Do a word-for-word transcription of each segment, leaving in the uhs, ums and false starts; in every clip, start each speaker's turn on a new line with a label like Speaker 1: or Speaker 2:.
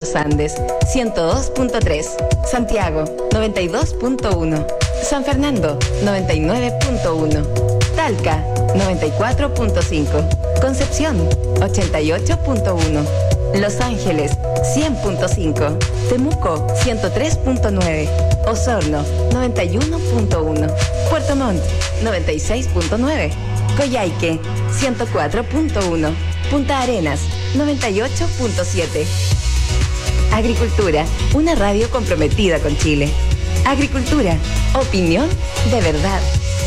Speaker 1: los Andes, ciento dos punto tres. Santiago, noventa y dos punto uno. San Fernando, noventa y nueve punto uno. Talca, noventa y cuatro punto cinco. Concepción, ochenta y ocho punto uno. Los Ángeles, cien punto cinco. Temuco, ciento tres punto nueve. Osorno, noventa y uno punto uno. Puerto Montt, noventa y seis punto nueve. Coyhaique, ciento cuatro punto uno. Punta Arenas, noventa y ocho punto siete. Agricultura, una radio comprometida con Chile. Agricultura, opinión de verdad.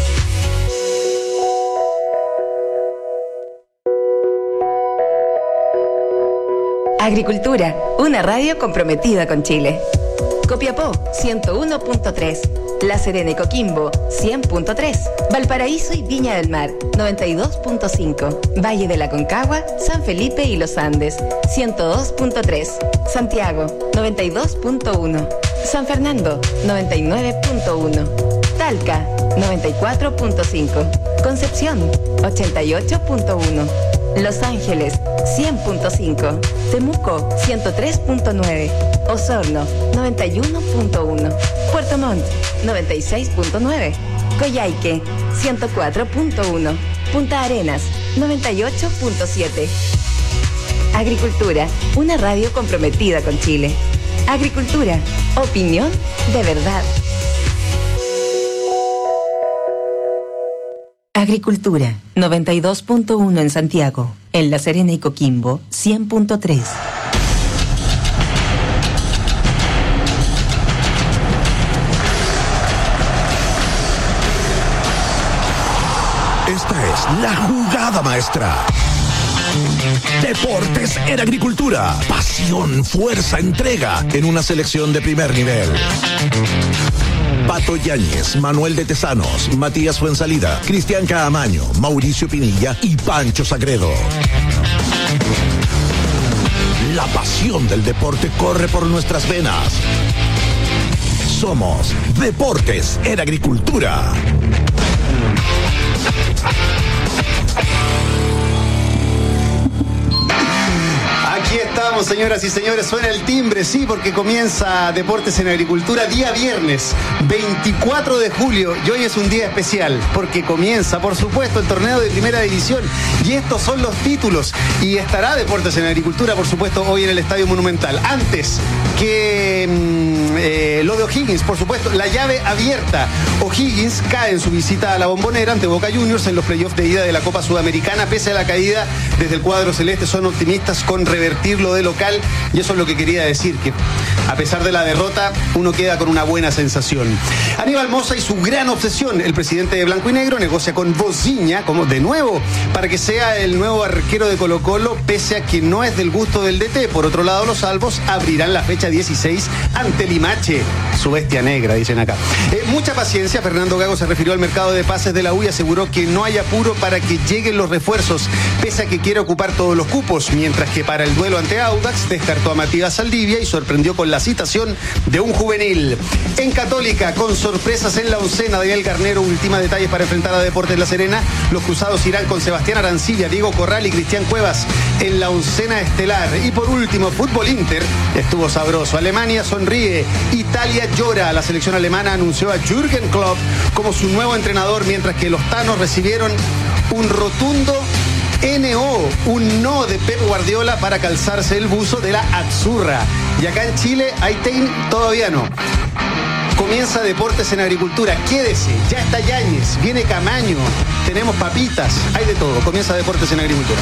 Speaker 1: Agricultura, una radio comprometida con Chile. Copiapó, ciento uno punto tres. La Serena y Coquimbo, cien punto tres. Valparaíso y Viña del Mar, noventa y dos punto cinco. Valle de la Concagua, San Felipe y Los Andes, ciento dos punto tres. Santiago, noventa y dos punto uno. San Fernando, noventa y nueve punto uno. Talca, noventa y cuatro punto cinco. Concepción, ochenta y ocho punto uno. Los Ángeles, cien punto cinco. Temuco, ciento tres punto nueve. Osorno, noventa y uno punto uno. Puerto Montt, noventa y seis punto nueve. Coyhaique, ciento cuatro punto uno. Punta Arenas, noventa y ocho punto siete. Agricultura, una radio comprometida con Chile. Agricultura, opinión de verdad. Agricultura, noventa y dos punto uno en Santiago. En La Serena y Coquimbo, cien punto tres.
Speaker 2: Esta es la jugada maestra. Deportes en agricultura. Pasión, fuerza, entrega en una selección de primer nivel. Pato Yáñez, Manuel de Tesanos, Matías Fuensalida, Cristian Caamaño, Mauricio Pinilla y Pancho Sagredo. La pasión del deporte corre por nuestras venas. Somos Deportes en Agricultura.
Speaker 3: Aquí estamos, señoras y señores, suena el timbre, sí, porque comienza Deportes en Agricultura día viernes, veinticuatro de julio, y hoy es un día especial, porque comienza, por supuesto, el torneo de primera división, y estos son los títulos, y estará Deportes en Agricultura, por supuesto, hoy en el Estadio Monumental. Antes que eh, lo de O'Higgins, por supuesto, la llave abierta. O'Higgins cae en su visita a la Bombonera ante Boca Juniors en los playoffs de ida de la Copa Sudamericana. Pese a la caída, desde el cuadro celeste son optimistas con revertirlo de local, y eso es lo que quería decir, que a pesar de la derrota, uno queda con una buena sensación. Aníbal Mosa y su gran obsesión, el presidente de Blanco y Negro, negocia con Vozinha, como de nuevo, para que sea el nuevo arquero de Colo-Colo, pese a que no es del gusto del D T. Por otro lado, los albos abrirán la fecha dieciséis ante Limache, su bestia negra, dicen acá. Eh, mucha paciencia. Fernando Gago se refirió al mercado de pases de la U y aseguró que no hay apuro para que lleguen los refuerzos, pese a que quiere ocupar todos los cupos, mientras que para el duelo ante Audax descartó a Matías Saldivia y sorprendió con la citación de un juvenil. En Católica, con sorpresas en la oncena, Daniel Garnero ultima detalles para enfrentar a Deportes La Serena. Los cruzados irán con Sebastián Arancilla, Diego Corral y Cristian Cuevas en la oncena estelar. Y por último, fútbol Inter, estuvo sabroso. Alemania sonríe, Italia llora. La selección alemana anunció a Jürgen Klopp como su nuevo entrenador, mientras que los tanos recibieron un rotundo N O, un no de Pep Guardiola para calzarse el buzo de la Azzurra. Y acá en Chile, Aitain todavía no. Comienza Deportes en Agricultura, quédese, ya está Yáñez, viene Camaño, tenemos papitas, hay de todo. Comienza Deportes en Agricultura.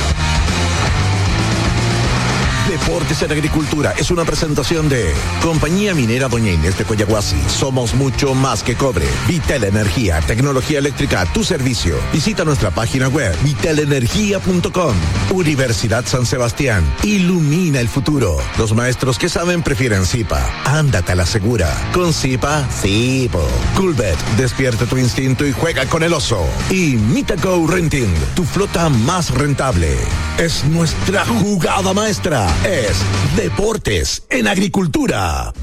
Speaker 2: Deportes en Agricultura es una presentación de Compañía Minera Doña Inés de Coyahuasi. Somos mucho más que cobre. Vitel Energía, tecnología eléctrica a tu servicio. Visita nuestra página web vitel energía punto com. Universidad San Sebastián, ilumina el futuro. Los maestros que saben prefieren Zipa. Ándate a la segura. Con Zipa, sí, po. Coolbet, despierta tu instinto y juega con el oso. Y Mitaco Renting, tu flota más rentable. Es nuestra jugada maestra. Es Deportes en Agricultura.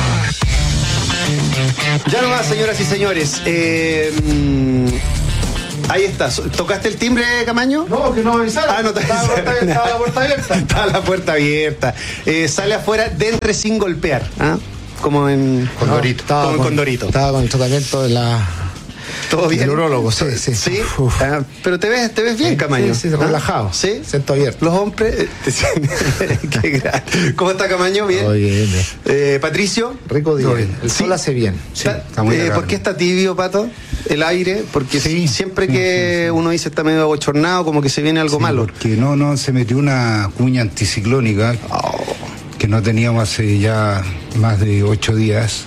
Speaker 3: Ya nomás, señoras y señores. Eh, Ahí está. ¿Tocaste el timbre, Camaño?
Speaker 4: No, que no me avisaron.
Speaker 3: Ah, no te
Speaker 4: estaba,
Speaker 3: avisaron.
Speaker 4: estaba la puerta abierta.
Speaker 3: Está la puerta abierta. Eh, sale afuera de entre sin golpear. ¿Ah? Como en
Speaker 4: Condorito.
Speaker 3: Como en
Speaker 4: con,
Speaker 3: Condorito.
Speaker 4: Estaba con el tratamiento de la...
Speaker 3: ¿Todo bien?
Speaker 4: El urólogo, sí, sí.
Speaker 3: ¿Sí?
Speaker 4: Uf.
Speaker 3: Ah, pero te ves, te ves bien,
Speaker 4: Sí,
Speaker 3: Camaño.
Speaker 4: sí, sí,
Speaker 3: ¿Ah?
Speaker 4: relajado.
Speaker 3: ¿Sí?
Speaker 4: Siento abierto.
Speaker 3: Los hombres... eh, te- Qué gran- ¿Cómo está, Camaño? ¿Bien?
Speaker 4: Muy bien, bien.
Speaker 3: Eh, Patricio.
Speaker 4: Rico día.
Speaker 5: Todo bien.
Speaker 4: El
Speaker 3: Sí.
Speaker 4: sol hace bien.
Speaker 3: Está-
Speaker 5: está muy
Speaker 3: eh,
Speaker 5: agradable.
Speaker 3: ¿Por qué está tibio, Pato? El aire, porque
Speaker 5: Sí,
Speaker 3: siempre
Speaker 5: sí,
Speaker 3: que
Speaker 5: sí, sí.
Speaker 3: uno dice está medio abochornado, como que se viene algo
Speaker 5: Sí,
Speaker 3: malo.
Speaker 5: Porque no, no, se metió una cuña anticiclónica
Speaker 3: Oh.
Speaker 5: que no teníamos hace ya más de ocho días.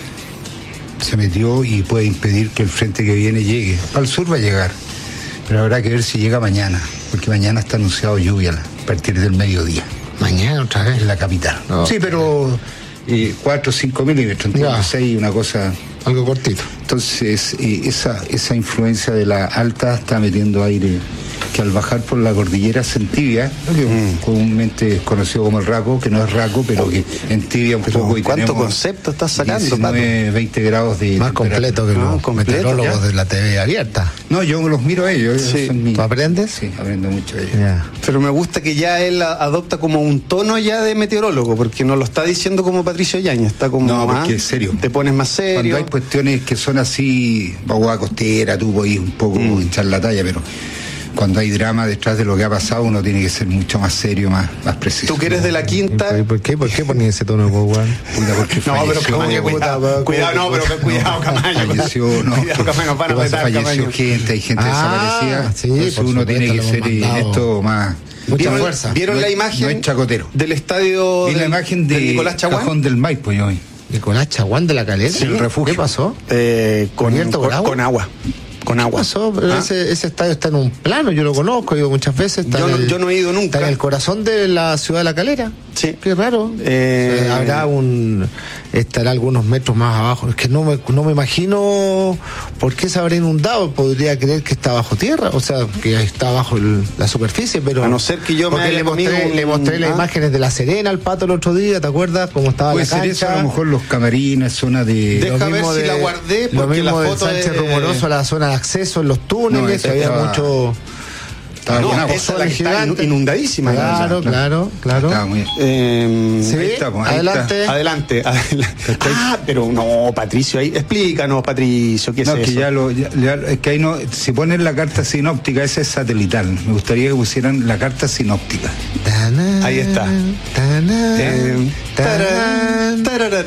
Speaker 5: Se metió y puede impedir que el frente que viene llegue. Al sur va a llegar, pero habrá que ver si llega mañana, porque mañana está anunciado lluvia a partir del mediodía
Speaker 4: Mañana otra vez.
Speaker 5: en la capital.
Speaker 4: No.
Speaker 5: Sí, pero eh, cuatro o cinco milímetros,
Speaker 4: Ya.
Speaker 5: entonces hay una cosa.
Speaker 4: Algo cortito.
Speaker 5: Entonces, eh, esa, esa influencia de la alta está metiendo aire que al bajar por la cordillera Centivia, lo que
Speaker 3: Mm.
Speaker 5: comúnmente es conocido como el Raco, que no es Raco, pero que en Tibia un
Speaker 3: Pero
Speaker 5: poco. y
Speaker 3: ¿cuánto
Speaker 5: tenemos
Speaker 3: concepto estás sacando,
Speaker 5: diecinueve, veinte grados de
Speaker 4: Más completo que
Speaker 3: Ah,
Speaker 4: los
Speaker 3: completo,
Speaker 4: meteorólogos
Speaker 3: ya.
Speaker 4: de la T V abierta.
Speaker 5: No, yo los miro a ellos. ellos
Speaker 3: Sí.
Speaker 5: son mis-
Speaker 4: ¿Tú aprendes?
Speaker 5: Sí, aprendo mucho de ellos.
Speaker 4: Ya.
Speaker 3: Pero me gusta que ya él a- adopta como un tono ya de meteorólogo, porque no lo está diciendo como Patricio Yañez, está como
Speaker 5: No,
Speaker 3: más,
Speaker 5: porque es serio.
Speaker 3: te pones más
Speaker 5: Cuando
Speaker 3: serio.
Speaker 5: hay cuestiones que son así, vaguada costera, tú podés un poco
Speaker 3: Mm.
Speaker 5: echar la talla, pero cuando hay drama detrás de lo que ha pasado, uno tiene que ser mucho más serio, más, más preciso.
Speaker 3: Tú que eres de la
Speaker 4: ¿Y
Speaker 3: quinta.
Speaker 4: por, por qué? ¿Por qué ponían ese tono, po, weón?
Speaker 5: Puta, porque
Speaker 3: No, pero
Speaker 5: falleció,
Speaker 3: Camaño,
Speaker 5: puta,
Speaker 3: cuidado, cuidado, no, pero cuidado, Camaño.
Speaker 5: falleció, no.
Speaker 3: Cuidado, Camaño, nos van a
Speaker 5: ¿Qué pasa?
Speaker 3: retar,
Speaker 5: Falleció
Speaker 3: Camaño.
Speaker 5: gente, hay gente
Speaker 4: Ah,
Speaker 5: desaparecida.
Speaker 4: sí,
Speaker 5: Entonces
Speaker 4: por
Speaker 5: uno
Speaker 4: supuesto,
Speaker 5: tiene que
Speaker 4: lo
Speaker 5: ser
Speaker 4: hemos
Speaker 5: en
Speaker 4: mandado.
Speaker 5: esto más.
Speaker 4: Mucha
Speaker 3: ¿Vieron,
Speaker 4: fuerza.
Speaker 3: ¿vieron
Speaker 5: No
Speaker 3: la
Speaker 5: es-
Speaker 3: imagen
Speaker 5: no es chacotero.
Speaker 3: del estadio
Speaker 5: Vi la
Speaker 3: del-
Speaker 5: imagen
Speaker 3: del
Speaker 5: de
Speaker 3: Nicolás Chaguán?
Speaker 5: Cajón del Maipo yo hoy.
Speaker 4: Nicolás Chaguán de la Calera.
Speaker 5: Sí, el refugio.
Speaker 4: ¿Qué pasó?
Speaker 3: Eh, con,
Speaker 4: ¿Cubierto con
Speaker 3: con-
Speaker 4: agua?
Speaker 3: con agua. Con agua.
Speaker 4: ¿Qué pasó? Pero
Speaker 3: ¿Ah?
Speaker 4: ese, ese estadio está en un plano, yo lo conozco, he ido muchas veces. Está
Speaker 3: Yo
Speaker 4: en
Speaker 3: no-
Speaker 4: el-
Speaker 3: yo no he ido nunca.
Speaker 4: Está en el corazón de la ciudad de La Calera.
Speaker 3: Sí.
Speaker 4: Qué raro.
Speaker 3: Eh,
Speaker 4: Eh, habrá un. Estará algunos metros más abajo. Es que no me, no me imagino por qué se habrá inundado. Podría creer que está bajo tierra, o sea, que está bajo el- la superficie, pero.
Speaker 3: A no ser que yo me
Speaker 4: porque
Speaker 3: haya
Speaker 4: le mostré,
Speaker 3: comido un-
Speaker 4: le mostré las
Speaker 3: ¿ah?
Speaker 4: imágenes de La Serena al Pato el otro día, ¿te acuerdas? Cómo estaba
Speaker 5: Puede
Speaker 4: la
Speaker 5: ser
Speaker 4: cancha.
Speaker 5: eso, a lo mejor los camarines, zona de.
Speaker 3: Deja
Speaker 4: Lo
Speaker 3: ver
Speaker 4: mismo
Speaker 3: si la guardé,
Speaker 4: Lo
Speaker 3: porque
Speaker 4: mismo
Speaker 3: la
Speaker 4: del
Speaker 3: foto
Speaker 4: Sánchez
Speaker 3: es-
Speaker 4: Rumoroso a la zona de acceso en los túneles,
Speaker 5: No,
Speaker 4: que
Speaker 5: esa
Speaker 4: había
Speaker 5: estaba-
Speaker 4: mucho.
Speaker 5: Estaba
Speaker 3: No,
Speaker 5: con agua.
Speaker 3: esa es la que está
Speaker 4: gigante.
Speaker 3: inundadísima.
Speaker 4: Claro, claro, claro.
Speaker 5: Estaba muy-
Speaker 3: Eh,
Speaker 4: Sí,
Speaker 5: Ahí está, pues, ahí
Speaker 4: adelante.
Speaker 3: Adelante, adelante. Ah, pero no, Patricio, ahí, explícanos, Patricio, ¿qué
Speaker 5: No,
Speaker 3: es
Speaker 5: que
Speaker 3: eso?
Speaker 5: ya lo, ya- ya- es que ahí no, si ponen la carta sinóptica, esa es satelital. Me gustaría que pusieran la carta sinóptica.
Speaker 3: Ahí está. Eh, tararán,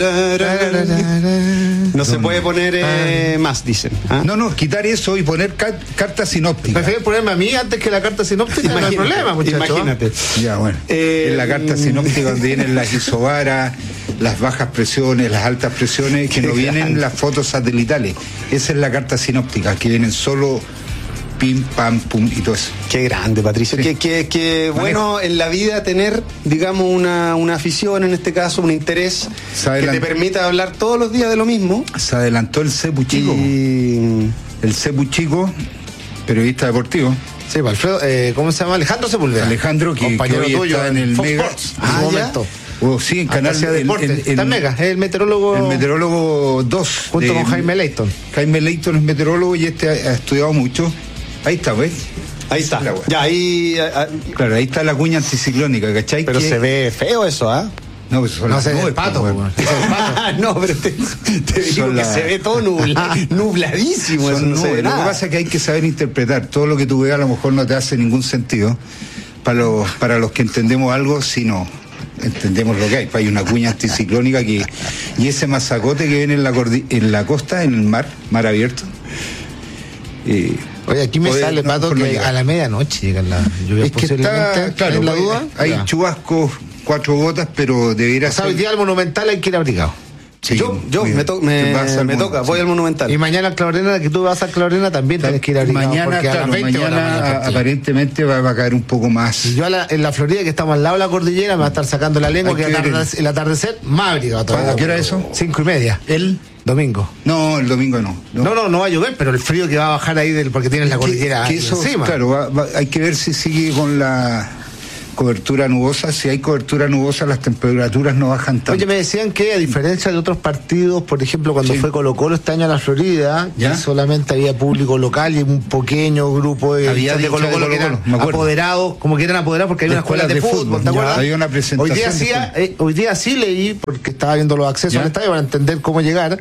Speaker 3: tarararán. No se puede poner eh, más, dicen. ¿ah?
Speaker 5: No, no, quitar eso y poner ca- carta sinóptica.
Speaker 4: Prefiero ponerme a mí antes que la carta sinóptica, no hay
Speaker 3: Imagínate,
Speaker 4: problema, muchachos.
Speaker 3: Imagínate.
Speaker 5: Ya, bueno.
Speaker 3: Eh,
Speaker 5: en la carta sinóptica donde vienen las isobaras, las bajas presiones, las altas presiones, que
Speaker 3: Qué
Speaker 5: no vienen
Speaker 3: grande.
Speaker 5: las fotos satelitales. Esa es la carta sinóptica, que vienen solo pim, pam, pum y todo eso.
Speaker 3: Qué grande, Patricio.
Speaker 5: Sí.
Speaker 3: Qué, qué- qué
Speaker 5: Manejo.
Speaker 3: bueno en la vida tener, digamos, una, una afición, en este caso, un interés
Speaker 5: Se
Speaker 3: que
Speaker 5: adelan-
Speaker 3: te permita hablar todos los días de lo mismo.
Speaker 5: Se adelantó el Cepu Chico.
Speaker 3: Y...
Speaker 5: El Cepu Chico, periodista deportivo.
Speaker 4: Sí, pues, Alfredo, eh, ¿cómo se llama? Alejandro Sepúlveda.
Speaker 5: Alejandro, que, que
Speaker 4: compañero
Speaker 5: hoy
Speaker 4: tuyo
Speaker 5: está en el
Speaker 4: Fox
Speaker 5: Mega.
Speaker 4: Sports, en
Speaker 3: Ah,
Speaker 4: su
Speaker 3: ya.
Speaker 4: momento.
Speaker 5: O sí, en Canal
Speaker 4: Hacía
Speaker 5: el-
Speaker 4: deporte.
Speaker 5: el-
Speaker 4: Está en
Speaker 5: el-
Speaker 4: Mega, es el meteorólogo
Speaker 5: El meteorólogo dos.
Speaker 4: junto
Speaker 5: de-
Speaker 4: con Jaime Leighton.
Speaker 5: Jaime Leighton es meteorólogo y este ha, ha estudiado mucho. Ahí está, ¿ves?
Speaker 3: Ahí está.
Speaker 5: La wea.
Speaker 3: Ya, ahí... ah, ah,
Speaker 5: Claro, ahí está la cuña anticiclónica, ¿cachai?
Speaker 3: pero
Speaker 5: Que-
Speaker 3: se ve feo eso, ¿ah?
Speaker 5: No, pues son
Speaker 4: No
Speaker 5: las
Speaker 4: sé,
Speaker 5: nubes,
Speaker 4: el pato,
Speaker 5: pues,
Speaker 4: po,
Speaker 5: weón.
Speaker 4: weón. Ese es el pato.
Speaker 3: no, pero te, te digo
Speaker 5: Son
Speaker 3: que
Speaker 5: la-
Speaker 3: se ve todo nubla, nubladísimo. Eso
Speaker 5: Son
Speaker 3: no se
Speaker 5: nubes.
Speaker 3: ve
Speaker 5: Lo que
Speaker 3: nada.
Speaker 5: pasa es que hay que saber interpretar. Todo lo que tú veas a lo mejor no te hace ningún sentido. Para los, para los que entendemos algo, sí no. Entendemos lo que hay. Hay una cuña anticiclónica que. Y ese mazacote que viene en la, cordi- en la costa, en el mar, mar abierto. eh,
Speaker 4: Oye, aquí me
Speaker 5: Poder-
Speaker 4: sale,
Speaker 5: no,
Speaker 4: Pato,
Speaker 5: mejor no
Speaker 4: que
Speaker 5: llegar.
Speaker 4: a la medianoche llegan las lluvias
Speaker 5: es que
Speaker 4: posiblemente.
Speaker 5: está. Claro,
Speaker 4: ¿Hay la
Speaker 5: pues,
Speaker 4: duda?
Speaker 5: hay
Speaker 4: Ya.
Speaker 5: chubascos, cuatro gotas, pero debería
Speaker 4: O sea,
Speaker 5: ser.
Speaker 4: hoy día al Monumental hay que ir abrigado.
Speaker 5: Sí,
Speaker 3: yo, yo
Speaker 5: muy
Speaker 3: me,
Speaker 5: bien.
Speaker 3: to- me,
Speaker 5: Vas al
Speaker 3: me
Speaker 5: mundo,
Speaker 3: toca,
Speaker 5: sí.
Speaker 3: voy al Monumental.
Speaker 4: Y mañana a Claurena, que tú vas a Claurena, también tienes que ir abrigado.
Speaker 5: Mañana,
Speaker 4: porque a las
Speaker 5: claro,
Speaker 4: veinte horas
Speaker 5: mañana
Speaker 4: mañana
Speaker 5: a-
Speaker 4: partido.
Speaker 5: aparentemente va, va a caer un poco más.
Speaker 4: Y yo a la- en la Florida, que estamos al lado de la cordillera, me va a estar sacando la lengua,
Speaker 5: Hay
Speaker 4: que
Speaker 5: que
Speaker 4: el
Speaker 5: ver
Speaker 4: atardecer, el atardecer más abrigado todavía.
Speaker 5: ¿A qué hora eso?
Speaker 4: Cinco y media.
Speaker 5: ¿El?
Speaker 4: Domingo.
Speaker 5: No, el domingo no.
Speaker 4: No, no, no va a llover, pero el frío que va a bajar ahí del, porque tienes la
Speaker 5: Que-
Speaker 4: cordillera
Speaker 5: que eso,
Speaker 4: encima.
Speaker 5: claro, va- va- hay que ver si sigue con la cobertura nubosa. Si hay cobertura nubosa, las temperaturas no bajan tanto.
Speaker 4: Oye, me decían que a diferencia de otros partidos, por ejemplo, cuando sí. fue Colo-Colo este año a la Florida, ¿ya? solamente había público local y un pequeño grupo de,
Speaker 5: había
Speaker 4: de Colo-Colo que eran apoderados, como que eran apoderados porque había una escuela de, de fútbol, fútbol, ¿te acuerdas?
Speaker 5: Había una presentación.
Speaker 4: Hoy día, sí, eh, hoy día sí leí, porque estaba viendo los accesos ¿Ya? al estadio para entender cómo llegar,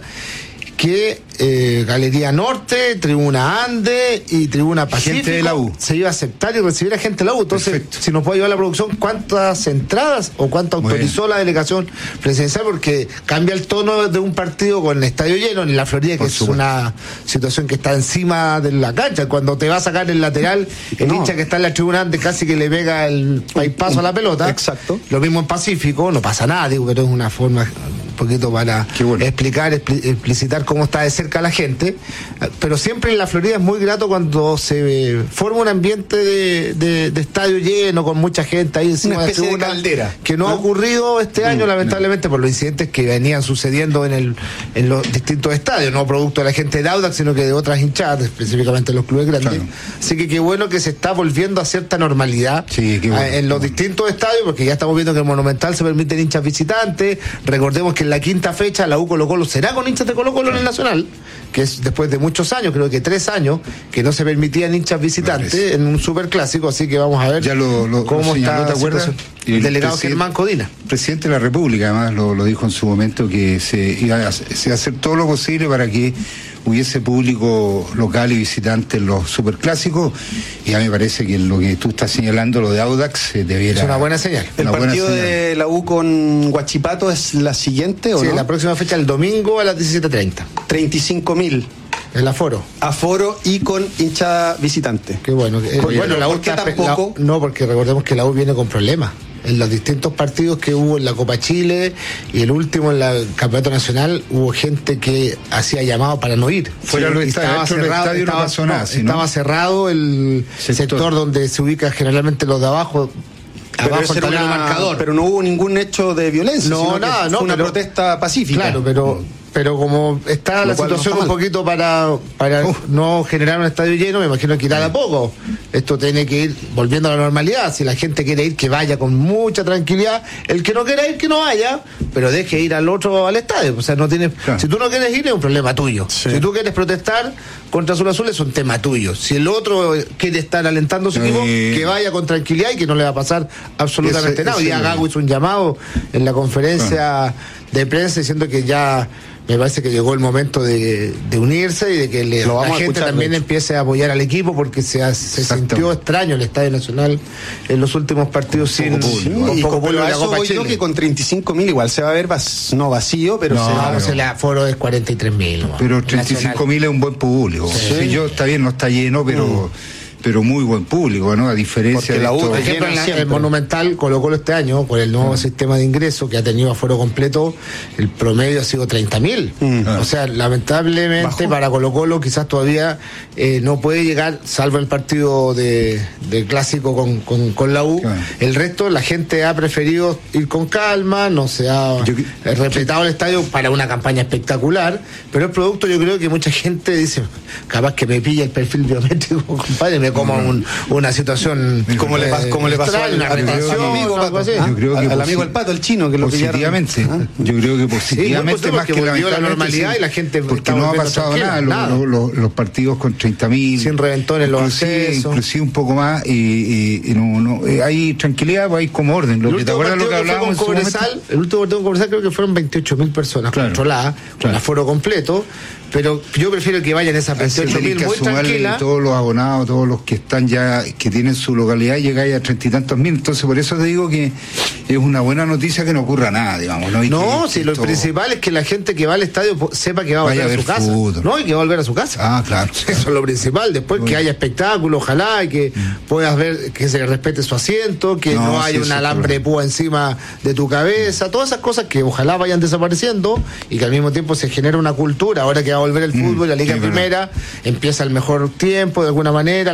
Speaker 4: que eh, Galería Norte, Tribuna Ande y Tribuna Pacífico
Speaker 5: gente de la U
Speaker 4: se iba a aceptar y recibir a gente de la U. Entonces, Perfecto. si nos puede ayudar la producción, ¿cuántas entradas o cuánto autorizó bueno. la delegación presidencial? Porque cambia el tono de un partido con el estadio lleno en la Florida, que Por es supuesto. una situación que está encima de la cancha. Cuando te va a sacar el lateral, el no. hincha que está en la Tribuna Ande casi que le pega el paso a la pelota.
Speaker 3: Exacto.
Speaker 4: Lo mismo en Pacífico, no pasa nada, digo, pero es una forma un poquito para bueno. explicar, expli- explicitar cómo está de cerca la gente, pero siempre en la Florida es muy grato cuando se forma un ambiente de, de, de estadio lleno, con mucha gente ahí encima
Speaker 3: una especie
Speaker 4: de,
Speaker 3: de caldera,
Speaker 4: que no, ¿no? ha ocurrido este año, mm, lamentablemente, no. por los incidentes que venían sucediendo en el en los distintos estadios, no producto de la gente de Audax, sino que de otras hinchadas, específicamente los clubes grandes. Claro. Así que qué bueno que se está volviendo a cierta normalidad
Speaker 5: sí, bueno,
Speaker 4: en los bueno. distintos estadios, porque ya estamos viendo que en el Monumental se permiten hinchas visitantes. Recordemos que en la quinta fecha la U Colo-Colo será con hinchas de Colo-Colo en el Nacional, que es después de muchos años, creo que tres años, que no se permitían hinchas visitantes en un superclásico, así que vamos a ver
Speaker 5: ya lo, lo,
Speaker 4: cómo
Speaker 5: lo señaló,
Speaker 4: está
Speaker 5: ¿te acuerdas?
Speaker 4: El, el delegado Germán Codina.
Speaker 5: El presidente de la República, además, lo, lo dijo en su momento, que se iba a, se iba a hacer todo lo posible para que hubiese público local y visitante en los superclásicos, y a mí me parece que lo que tú estás señalando, lo de Audax, eh, debiera...
Speaker 4: Es una buena señal.
Speaker 3: ¿El partido señal. de la U con Huachipato es la siguiente o
Speaker 4: sí,
Speaker 3: no?
Speaker 4: la próxima fecha, el domingo a las diecisiete treinta.
Speaker 3: treinta y cinco mil.
Speaker 4: El aforo.
Speaker 3: Aforo y con hincha visitante.
Speaker 4: Qué bueno. Eh,
Speaker 3: Oye,
Speaker 4: bueno, la U
Speaker 3: ¿por qué
Speaker 4: está,
Speaker 3: tampoco?
Speaker 4: La, no, porque recordemos que la U viene con problemas. En los distintos partidos que hubo en la Copa Chile y el último en el Campeonato Nacional, hubo gente que hacía llamado para no ir.
Speaker 5: Fuera sí, estaba cerrado,
Speaker 4: estaba,
Speaker 5: no pasó nada,
Speaker 4: no,
Speaker 5: ¿sí, no?
Speaker 4: estaba cerrado el sector. sector donde se ubica generalmente los de abajo.
Speaker 3: Pero, abajo está una, marcador. Pero no hubo ningún hecho de violencia.
Speaker 4: No, nada, no.
Speaker 3: Fue una
Speaker 4: pero,
Speaker 3: protesta pacífica.
Speaker 4: Claro, pero. Pero como está la situación no un poquito para, para uh. no generar un estadio lleno, me imagino que irá de a poco. Esto tiene que ir volviendo a la normalidad. Si la gente quiere ir, que vaya con mucha tranquilidad. El que no quiera ir, que no vaya, pero deje ir al otro al estadio. O sea, no tienes, claro. Si tú no quieres ir, es un problema tuyo. Sí. Si tú quieres protestar contra Azul Azul, es un tema tuyo. Si el otro quiere estar alentando a su equipo, eh. que vaya con tranquilidad y que no le va a pasar absolutamente ese, nada. Hoy día Gago hizo un llamado en la conferencia ah. de prensa diciendo que ya... Me parece que llegó el momento de, de unirse y de que le, la gente también mucho. empiece a apoyar al equipo, porque se, se sintió extraño el Estadio Nacional en los últimos partidos sin
Speaker 3: público. Sí, y poco público. Eso voy yo que con treinta y cinco mil igual se va a ver vas, no vacío, pero
Speaker 4: no,
Speaker 3: se va
Speaker 4: a ver. El aforo es cuarenta y tres mil.
Speaker 5: Pero treinta y cinco mil es un buen público. Sí. Sí, yo está bien, no está lleno, pero... Mm. pero muy buen público, ¿no? A diferencia
Speaker 4: porque
Speaker 5: de
Speaker 4: la U,
Speaker 5: esto,
Speaker 4: por ejemplo, en la, el Monumental Colo-Colo este año, por el nuevo mm. sistema de ingreso que ha tenido aforo completo, el promedio ha sido treinta mil. Mm. O sea, lamentablemente Bajo. para Colo-Colo quizás todavía eh, no puede llegar, salvo el partido de, de clásico con, con, con la U. Claro. El resto, la gente ha preferido ir con calma, no se ha yo, respetado yo, el estadio para una campaña espectacular, pero el producto, yo creo que mucha gente dice, capaz que me pilla el perfil biométrico, compadre, me como un, una situación
Speaker 3: como le, eh, como le pasó al,
Speaker 4: una retención,
Speaker 3: amigo,
Speaker 4: algo así.
Speaker 5: Yo creo que
Speaker 3: al amigo el Pato, el chino, que lo
Speaker 5: positivamente,
Speaker 3: pillaron.
Speaker 5: yo creo que positivamente
Speaker 4: sí,
Speaker 5: más que
Speaker 4: la normalidad sí, y la gente
Speaker 5: porque no ha pasado nada, nada. Los, los, los partidos con treinta mil
Speaker 4: sin reventones, los accesos,
Speaker 5: inclusive un poco más y, y, y no, no eh, hay tranquilidad, hay como orden. Lo que te acuerdas lo que hablábamos
Speaker 4: con Cobresal, el último partido con Cobresal creo que fueron veintiocho mil personas claro, controladas, claro. con aforo completo. Pero yo prefiero que vayan esas veintiocho mil muy tranquilas.
Speaker 5: Todos los abonados, todos los que están ya, que tienen su localidad, llegáis a treinta y tantos mil. Entonces, por eso te digo que es una buena noticia que no ocurra nada, digamos. No,
Speaker 4: no
Speaker 5: que,
Speaker 4: si
Speaker 5: que
Speaker 4: lo
Speaker 5: esto...
Speaker 4: principal es que la gente que va al estadio sepa que va a volver a, a su casa.
Speaker 5: Fútbol.
Speaker 4: No, y que va a volver a su casa.
Speaker 5: Ah, claro.
Speaker 4: Eso es lo principal. Después Muy que haya espectáculo, ojalá, y que mm. puedas ver que se respete su asiento, que no, no haya sí, un alambre de púa encima de tu cabeza. Mm. Todas esas cas que ojalá vayan desapareciendo y que al mismo tiempo se genere una cultura. Ahora que va a volver el fútbol, mm. la Liga sí, Primera, verdad. empieza el mejor tiempo de alguna manera, la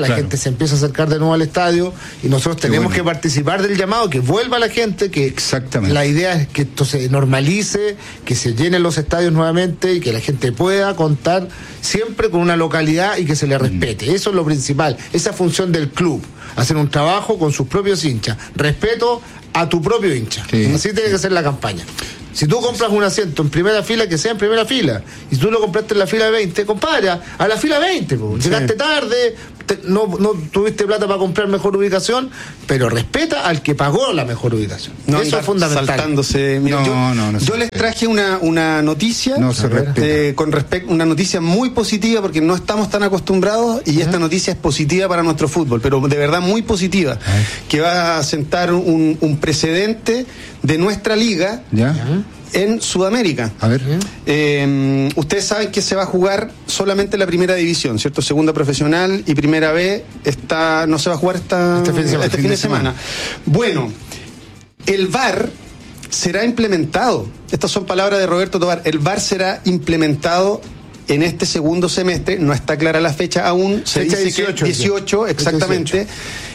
Speaker 4: claro. gente se empieza a acercar de nuevo al estadio y nosotros Qué tenemos bueno. que participar del llamado, que vuelva la gente, que
Speaker 5: Exactamente.
Speaker 4: la idea es que esto se normalice, que se llenen los estadios nuevamente y que la gente pueda contar siempre con una localidad y que se le respete. Mm. Eso es lo principal, esa función del club, hacer un trabajo con sus propios hinchas, respeto a tu propio hincha. Sí. Así tiene que ser la campaña. Si tú compras un asiento en primera fila, que sea en primera fila. Y si tú lo compraste en la fila veinte, compadre, a la fila veinte. Po. Llegaste sí. tarde, te, no, no tuviste plata para comprar mejor ubicación, pero respeta al que pagó la mejor ubicación.
Speaker 3: No,
Speaker 4: eso es fundamental.
Speaker 3: Saltándose. Mira,
Speaker 5: no,
Speaker 3: yo,
Speaker 5: no, no
Speaker 3: yo les traje una, una noticia
Speaker 5: no se
Speaker 3: eh, con respecto, una noticia muy positiva, porque no estamos tan acostumbrados, y uh-huh. esta noticia es positiva para nuestro fútbol, pero de verdad muy positiva, uh-huh. que va a sentar un, un precedente de nuestra liga.
Speaker 5: ¿Ya?
Speaker 3: Uh-huh. En Sudamérica.
Speaker 5: A ver.
Speaker 3: Eh, ustedes saben que se va a jugar solamente la primera división, ¿cierto? Segunda profesional y primera B está, no se va a jugar esta,
Speaker 4: este fin de semana.
Speaker 3: Este fin de semana. Bueno, el V A R será implementado. Estas son palabras de Roberto Tobar. El V A R será implementado en este segundo semestre. No está clara la fecha aún. Se
Speaker 4: fecha
Speaker 3: dice
Speaker 4: dieciocho,
Speaker 3: que dieciocho, exactamente. dieciocho.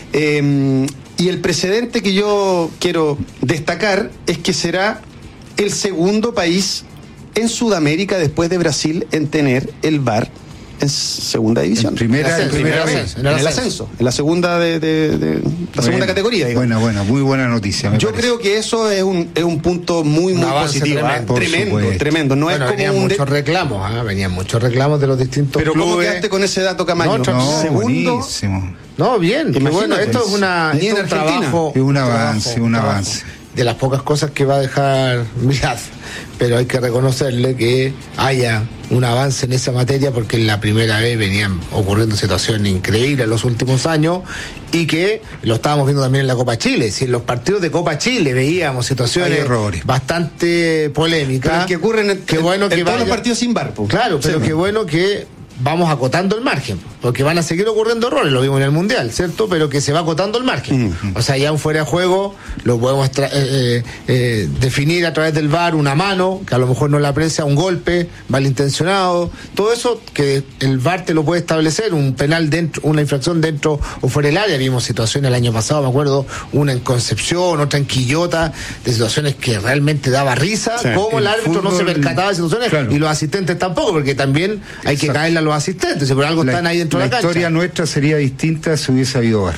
Speaker 3: Eh, y el precedente que yo quiero destacar es que será el segundo país en Sudamérica después de Brasil en tener el V A R en segunda división.
Speaker 5: En primera,
Speaker 3: en primera
Speaker 5: primera
Speaker 3: vez, en el ascenso. ascenso, en la segunda de, de, de la bueno, segunda categoría. Digamos.
Speaker 5: Buena, buena, muy buena noticia. Me
Speaker 3: Yo
Speaker 5: parece.
Speaker 3: creo que eso es un es un punto muy muy positivo,
Speaker 4: tremendo,
Speaker 3: tremendo, tremendo. No
Speaker 4: bueno,
Speaker 3: es como
Speaker 4: venían
Speaker 3: un
Speaker 4: muchos
Speaker 3: de...
Speaker 4: reclamos, ¿eh? venían muchos reclamos de los distintos
Speaker 3: Pero
Speaker 4: clubes.
Speaker 3: ¿cómo quedaste con ese dato, Camaño?
Speaker 5: No, no,
Speaker 3: segundo.
Speaker 5: buenísimo.
Speaker 4: No, bien, qué bueno. Esto es una
Speaker 3: Ni
Speaker 4: esto
Speaker 3: en
Speaker 4: es un
Speaker 3: Argentina.
Speaker 4: trabajo,
Speaker 5: Es un avance,
Speaker 4: trabajo,
Speaker 5: un
Speaker 4: trabajo.
Speaker 5: avance.
Speaker 4: De las pocas cosas que va a dejar Mirad, pero hay que reconocerle que haya un avance en esa materia, porque en la primera vez venían ocurriendo situaciones increíbles en los últimos años y que lo estábamos viendo también en la Copa Chile. Si en los partidos de Copa Chile veíamos situaciones bastante polémicas,
Speaker 3: pero que ocurren en,
Speaker 4: qué bueno
Speaker 3: en,
Speaker 4: que
Speaker 3: en todos
Speaker 4: vaya,
Speaker 3: los partidos sin V A R.
Speaker 4: Claro, pero
Speaker 3: sí.
Speaker 4: qué bueno que vamos acotando el margen, porque van a seguir ocurriendo errores, lo vimos en el Mundial, ¿cierto? Pero que se va acotando el margen. Uh-huh. O sea, ya un fuera de juego lo podemos tra- eh, eh, definir a través del V A R, una mano, que a lo mejor no la aprecia, un golpe malintencionado, todo eso que el V A R te lo puede establecer, un penal dentro, una infracción dentro o fuera del área. Vimos situaciones el año pasado, me acuerdo, una en Concepción, otra en Quillota, de situaciones que realmente daba risa, sí, como el, el árbitro fútbol, no se percataba de situaciones, claro. y los asistentes tampoco, porque también hay Exacto. que caerle a los asistentes, si por algo
Speaker 5: la,
Speaker 4: están ahí dentro
Speaker 5: la
Speaker 4: de la cancha.
Speaker 5: La historia nuestra sería distinta si hubiese habido V A R.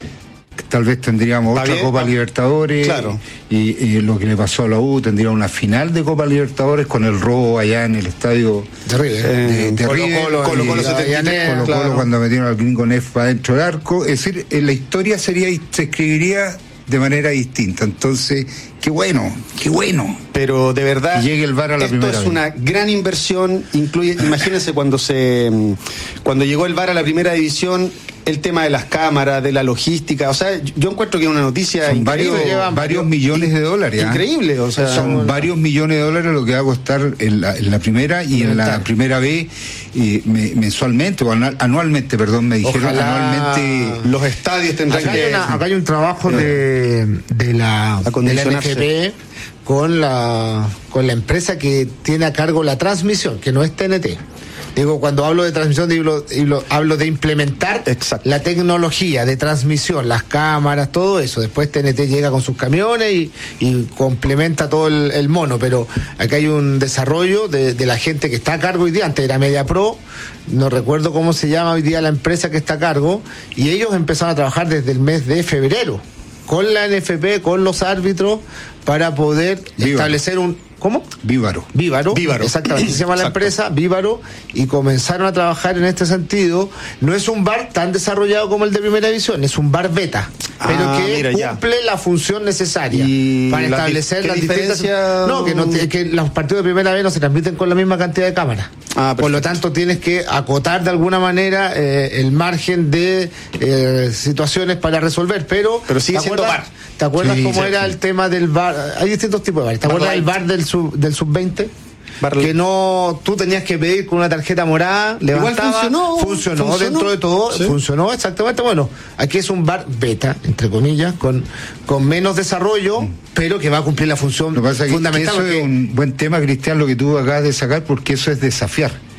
Speaker 5: Tal vez tendríamos otra bien, Copa ¿no? Libertadores,
Speaker 3: claro.
Speaker 5: y, y lo que le pasó a la U, tendría una final de Copa Libertadores con el robo allá en el estadio
Speaker 4: de River,
Speaker 5: eh, de
Speaker 4: Colo
Speaker 5: River,
Speaker 4: Colo,
Speaker 5: Colo,
Speaker 4: y,
Speaker 5: Colo, setenta y tres, Colo, claro. Colo cuando metieron al gringo Neff para dentro del arco. Es decir, la historia sería se escribiría de manera distinta. Entonces, qué bueno, qué bueno.
Speaker 3: Pero de verdad,
Speaker 5: que llegue el V A R a la
Speaker 3: esto
Speaker 5: primera
Speaker 3: es
Speaker 5: vez.
Speaker 3: Una gran inversión. Incluye, imagínense cuando se cuando llegó el V A R a la primera división, el tema de las cámaras, de la logística. O sea, yo encuentro que es una noticia
Speaker 5: son
Speaker 3: increíble.
Speaker 5: varios,
Speaker 3: llevan
Speaker 5: varios millones de dólares.
Speaker 3: Increíble, o sea,
Speaker 5: son
Speaker 3: no,
Speaker 5: varios millones de dólares lo que va a costar en la, en la primera y en la primera vez eh, mensualmente o anualmente, perdón, me dijeron
Speaker 4: Ojalá
Speaker 5: anualmente.
Speaker 3: Los estadios tendrán
Speaker 4: acá
Speaker 3: que.
Speaker 4: Hay una, acá hay un trabajo de, de la de la N F P con la con la empresa que tiene a cargo la transmisión, que no es T N T. Digo, cuando hablo de transmisión, digo, digo, hablo de implementar Exacto. la tecnología de transmisión, las cámaras, todo eso. Después T N T llega con sus camiones y, y complementa todo el, el mono. Pero acá hay un desarrollo de, de la gente que está a cargo hoy día. Antes era Media Pro, no recuerdo cómo se llama hoy día la empresa que está a cargo, y ellos empezaron a trabajar desde el mes de febrero con la N F P, con los árbitros, para poder Viva. establecer un... ¿Cómo?
Speaker 5: Vívaro.
Speaker 4: Vívaro.
Speaker 3: Vívaro.
Speaker 4: Exactamente. Se llama la empresa Vívaro, y comenzaron a trabajar en este sentido. No es un V A R tan desarrollado como el de Primera División, es un V A R beta, ah, pero que mira, cumple ya. la función necesaria
Speaker 3: y
Speaker 4: para
Speaker 3: la
Speaker 4: establecer
Speaker 3: di-
Speaker 4: las
Speaker 3: diferencia...
Speaker 4: distintas. No, que, no te, que los partidos de Primera vez no se transmiten con la misma cantidad de cámaras.
Speaker 3: Ah,
Speaker 4: por lo tanto, tienes que acotar de alguna manera eh, el margen de eh, situaciones para resolver, pero.
Speaker 3: Pero sigue siendo V A R.
Speaker 4: ¿Te acuerdas
Speaker 3: sí,
Speaker 4: cómo
Speaker 3: sí,
Speaker 4: era
Speaker 3: sí.
Speaker 4: el tema del V A R? Hay distintos tipos de V A R. ¿Te acuerdas del V A R del sub del sub veinte? Barley. Que no, tú tenías que pedir con una tarjeta morada, levantaba,
Speaker 3: Igual funcionó,
Speaker 4: funcionó,
Speaker 3: funcionó
Speaker 4: dentro de todo,
Speaker 3: ¿sí?
Speaker 4: funcionó exactamente. Bueno, aquí es un V A R beta, entre comillas, con, con menos desarrollo, mm. pero que va a cumplir la función
Speaker 5: lo que pasa
Speaker 4: fundamental.
Speaker 5: Que eso
Speaker 4: porque...
Speaker 5: es un buen tema, Cristian, lo que tú acabas de sacar, porque eso es desafiar.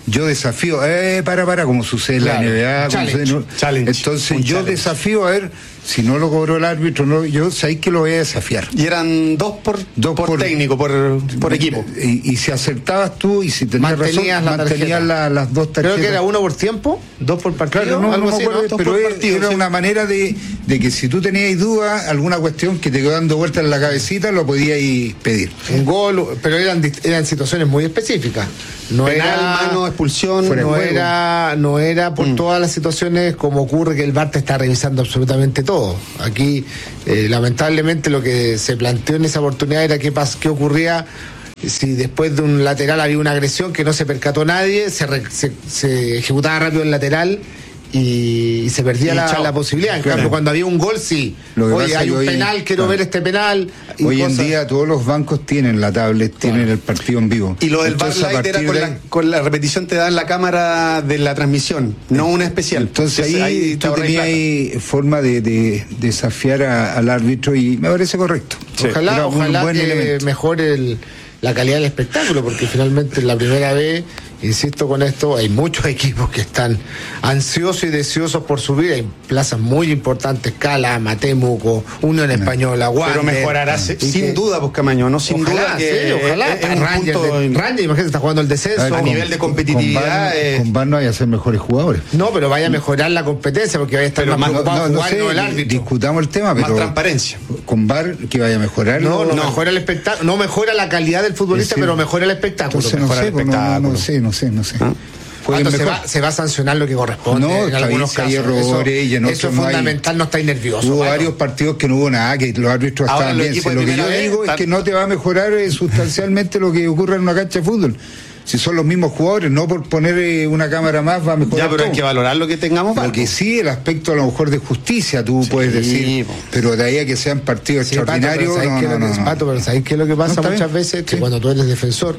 Speaker 5: yo desafío, eh, para, para, como sucede en claro. la N B A.
Speaker 3: Challenge.
Speaker 5: Como sucede,
Speaker 3: Challenge.
Speaker 5: Entonces
Speaker 3: Un
Speaker 5: yo
Speaker 3: challenge.
Speaker 5: desafío a ver, si no lo cobró el árbitro, no, yo sabéis que lo voy a desafiar.
Speaker 3: Y eran dos por, dos por, por técnico, por, por equipo.
Speaker 5: Y, y si acertabas tú y si tenías
Speaker 4: mantenías
Speaker 5: razón,
Speaker 4: la
Speaker 5: mantenías la, las dos tarjetas.
Speaker 4: Creo que era uno por tiempo, dos por partido,
Speaker 5: Claro, no,
Speaker 4: algo
Speaker 5: no
Speaker 4: así,
Speaker 5: me acuerdo,
Speaker 4: ¿no?
Speaker 5: pero
Speaker 3: por
Speaker 5: era,
Speaker 3: partido,
Speaker 5: era
Speaker 3: sí.
Speaker 5: una manera de, de que si tú tenías dudas, alguna cuestión que te quedó dando vueltas en la cabecita, lo podías pedir.
Speaker 4: Un gol, pero eran, eran situaciones muy específicas. No
Speaker 3: Penal,
Speaker 4: era
Speaker 3: mano, expulsión,
Speaker 5: fuera de
Speaker 4: no
Speaker 5: juego.
Speaker 4: era, no era por mm. todas las situaciones como ocurre que el V A R te está revisando absolutamente todo. Aquí, eh, lamentablemente, lo que se planteó en esa oportunidad era qué, pas, qué ocurría si después de un lateral había una agresión que no se percató nadie, se, re, se, se ejecutaba rápido el lateral y, y se perdía
Speaker 3: y
Speaker 4: la, la posibilidad. En
Speaker 5: claro.
Speaker 4: cambio, cuando había un gol, sí. Oye, hay un hoy, penal, quiero claro. ver este penal.
Speaker 5: Y hoy
Speaker 4: cosas.
Speaker 5: en día todos los bancos tienen la tablet, tienen claro. el partido en vivo.
Speaker 3: Y lo del V A R Lite era con, de... la, con la repetición te dan la cámara de la transmisión, no una especial.
Speaker 5: Entonces ahí, ahí tú tenías ahí forma de, de desafiar a, al árbitro y me parece correcto.
Speaker 4: Sí. Ojalá, ojalá que elemento. mejore el, la calidad del espectáculo, porque finalmente la primera vez, insisto con esto, hay muchos equipos que están ansiosos y deseosos por subir. Hay plazas muy importantes, Cala, Matemuco, Unión Española, Wander.
Speaker 3: Pero mejorará, sin
Speaker 4: que,
Speaker 3: duda, pues Camaño, no sin
Speaker 4: ojalá,
Speaker 3: duda que
Speaker 4: sí, ojalá.
Speaker 3: Es, es
Speaker 4: Ranger,
Speaker 3: punto...
Speaker 4: de, Ranger, imagínate, está jugando el descenso.
Speaker 3: A, ver, a con, nivel de competitividad.
Speaker 5: Con,
Speaker 3: eh...
Speaker 5: con V A R no vaya a ser mejores jugadores.
Speaker 4: No, pero vaya a mejorar la competencia, porque vaya a estar
Speaker 3: pero
Speaker 4: más preocupado
Speaker 5: no, no,
Speaker 4: jugar,
Speaker 5: no, sé,
Speaker 4: no el árbitro.
Speaker 5: Discutamos el tema, pero
Speaker 3: más transparencia.
Speaker 5: Con V A R que vaya a mejorar.
Speaker 4: No, no, no mejora el espectáculo, no mejora la calidad del futbolista, sí, pero mejora el espectáculo.
Speaker 5: Entonces, no, sé,
Speaker 4: el
Speaker 5: no, no sé, no sé, no sé.
Speaker 3: ¿Ah?
Speaker 4: Se va, se va a sancionar lo que corresponde
Speaker 5: no,
Speaker 4: en algunos
Speaker 5: si
Speaker 4: casos.
Speaker 5: hay errores,
Speaker 4: eso
Speaker 5: y en
Speaker 4: eso es
Speaker 5: no
Speaker 4: fundamental,
Speaker 5: hay,
Speaker 4: no estáis nerviosos.
Speaker 5: Hubo
Speaker 4: bueno.
Speaker 5: varios partidos que no hubo nada, que los árbitros
Speaker 3: Ahora
Speaker 5: estaban bien. Si lo que yo digo es que no te va a mejorar eh, sustancialmente lo que ocurre en una cancha de fútbol. Si son los mismos jugadores, no por poner eh, una cámara más va a mejorar.
Speaker 3: Ya, pero
Speaker 5: todo.
Speaker 3: hay que valorar lo que tengamos.
Speaker 5: Lo que sí, el aspecto a lo mejor de justicia, tú sí, puedes decir, pues. Pero de ahí a que sean partidos sí, extraordinarios.
Speaker 4: Pato, pero
Speaker 5: no,
Speaker 4: no,
Speaker 5: no,
Speaker 4: no,
Speaker 5: no.
Speaker 4: Pato, pero ¿sabes qué es lo que pasa no, muchas bien. veces? Que sí. cuando tú eres defensor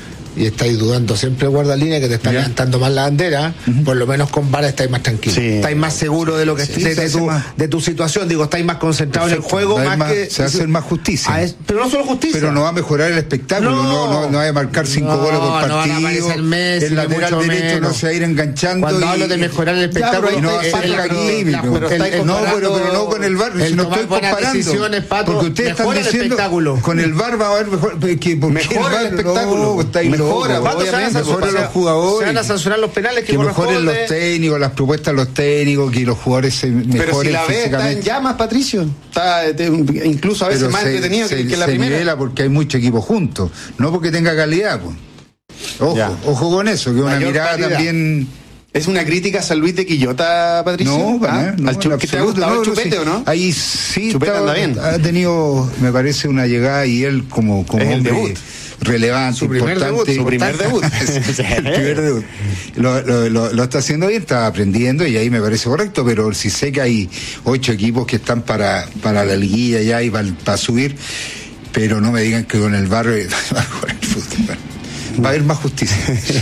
Speaker 4: y estáis dudando siempre de guardalínea, que te están yeah. levantando más la bandera, uh-huh. por lo menos con V A R estáis más tranquilos. Sí. Estáis más seguros de lo que sí, de, de, tu, de tu situación, digo, estáis más concentrados en el juego. Más
Speaker 5: más,
Speaker 4: que,
Speaker 5: se va a hacer más justicia.
Speaker 4: Es, pero no solo justicia.
Speaker 5: Pero no va a mejorar el espectáculo, no, no, no, no va a marcar cinco
Speaker 4: no,
Speaker 5: goles por partido.
Speaker 4: No van a aparecer Messi,
Speaker 5: el lateral derecho menos. No se va a ir enganchando.
Speaker 4: Cuando
Speaker 5: y,
Speaker 4: hablo de mejorar el espectáculo,
Speaker 5: y no va a ser académico. No, pero no con el V A R, si no estoy comparando. Porque ustedes están diciendo con el V A R va a haber mejor.
Speaker 3: Mejora el espectáculo.
Speaker 5: Mejora, mejoren los jugadores,
Speaker 4: se van a sancionar los penales que,
Speaker 5: que mejoren los técnicos, las propuestas de los técnicos, que los jugadores se mejoren.
Speaker 3: Pero si la B está en llamas, Patricio, está incluso a veces
Speaker 5: pero
Speaker 3: más
Speaker 5: se,
Speaker 3: entretenido
Speaker 5: se,
Speaker 3: que, que la
Speaker 5: se
Speaker 3: primera.
Speaker 5: Nivela porque hay mucho equipo juntos, no porque tenga calidad, pues. Ojo, ya. ojo con eso, que es una mirada calidad. También.
Speaker 3: ¿Es una crítica a San Luis de Quillota, Patricio?
Speaker 5: No, ¿Ah? no,
Speaker 3: ¿Al chup- ¿Que te ha gustado no, el chupete sí. o no?
Speaker 5: Ahí sí,
Speaker 3: Chupete
Speaker 5: estaba,
Speaker 3: anda bien.
Speaker 5: Ha tenido, me parece, una llegada y él como, como
Speaker 3: es
Speaker 5: hombre
Speaker 3: el debut.
Speaker 5: relevante,
Speaker 3: su primer
Speaker 5: importante.
Speaker 3: Debut, su primer debut.
Speaker 5: el primer debut. Lo, lo, lo, lo está haciendo bien, está aprendiendo y ahí me parece correcto, pero si sé que hay ocho equipos que están para, para la liguilla ya y para, para subir, pero no me digan que con el barrio va a jugar el fútbol. Va a haber más justicia.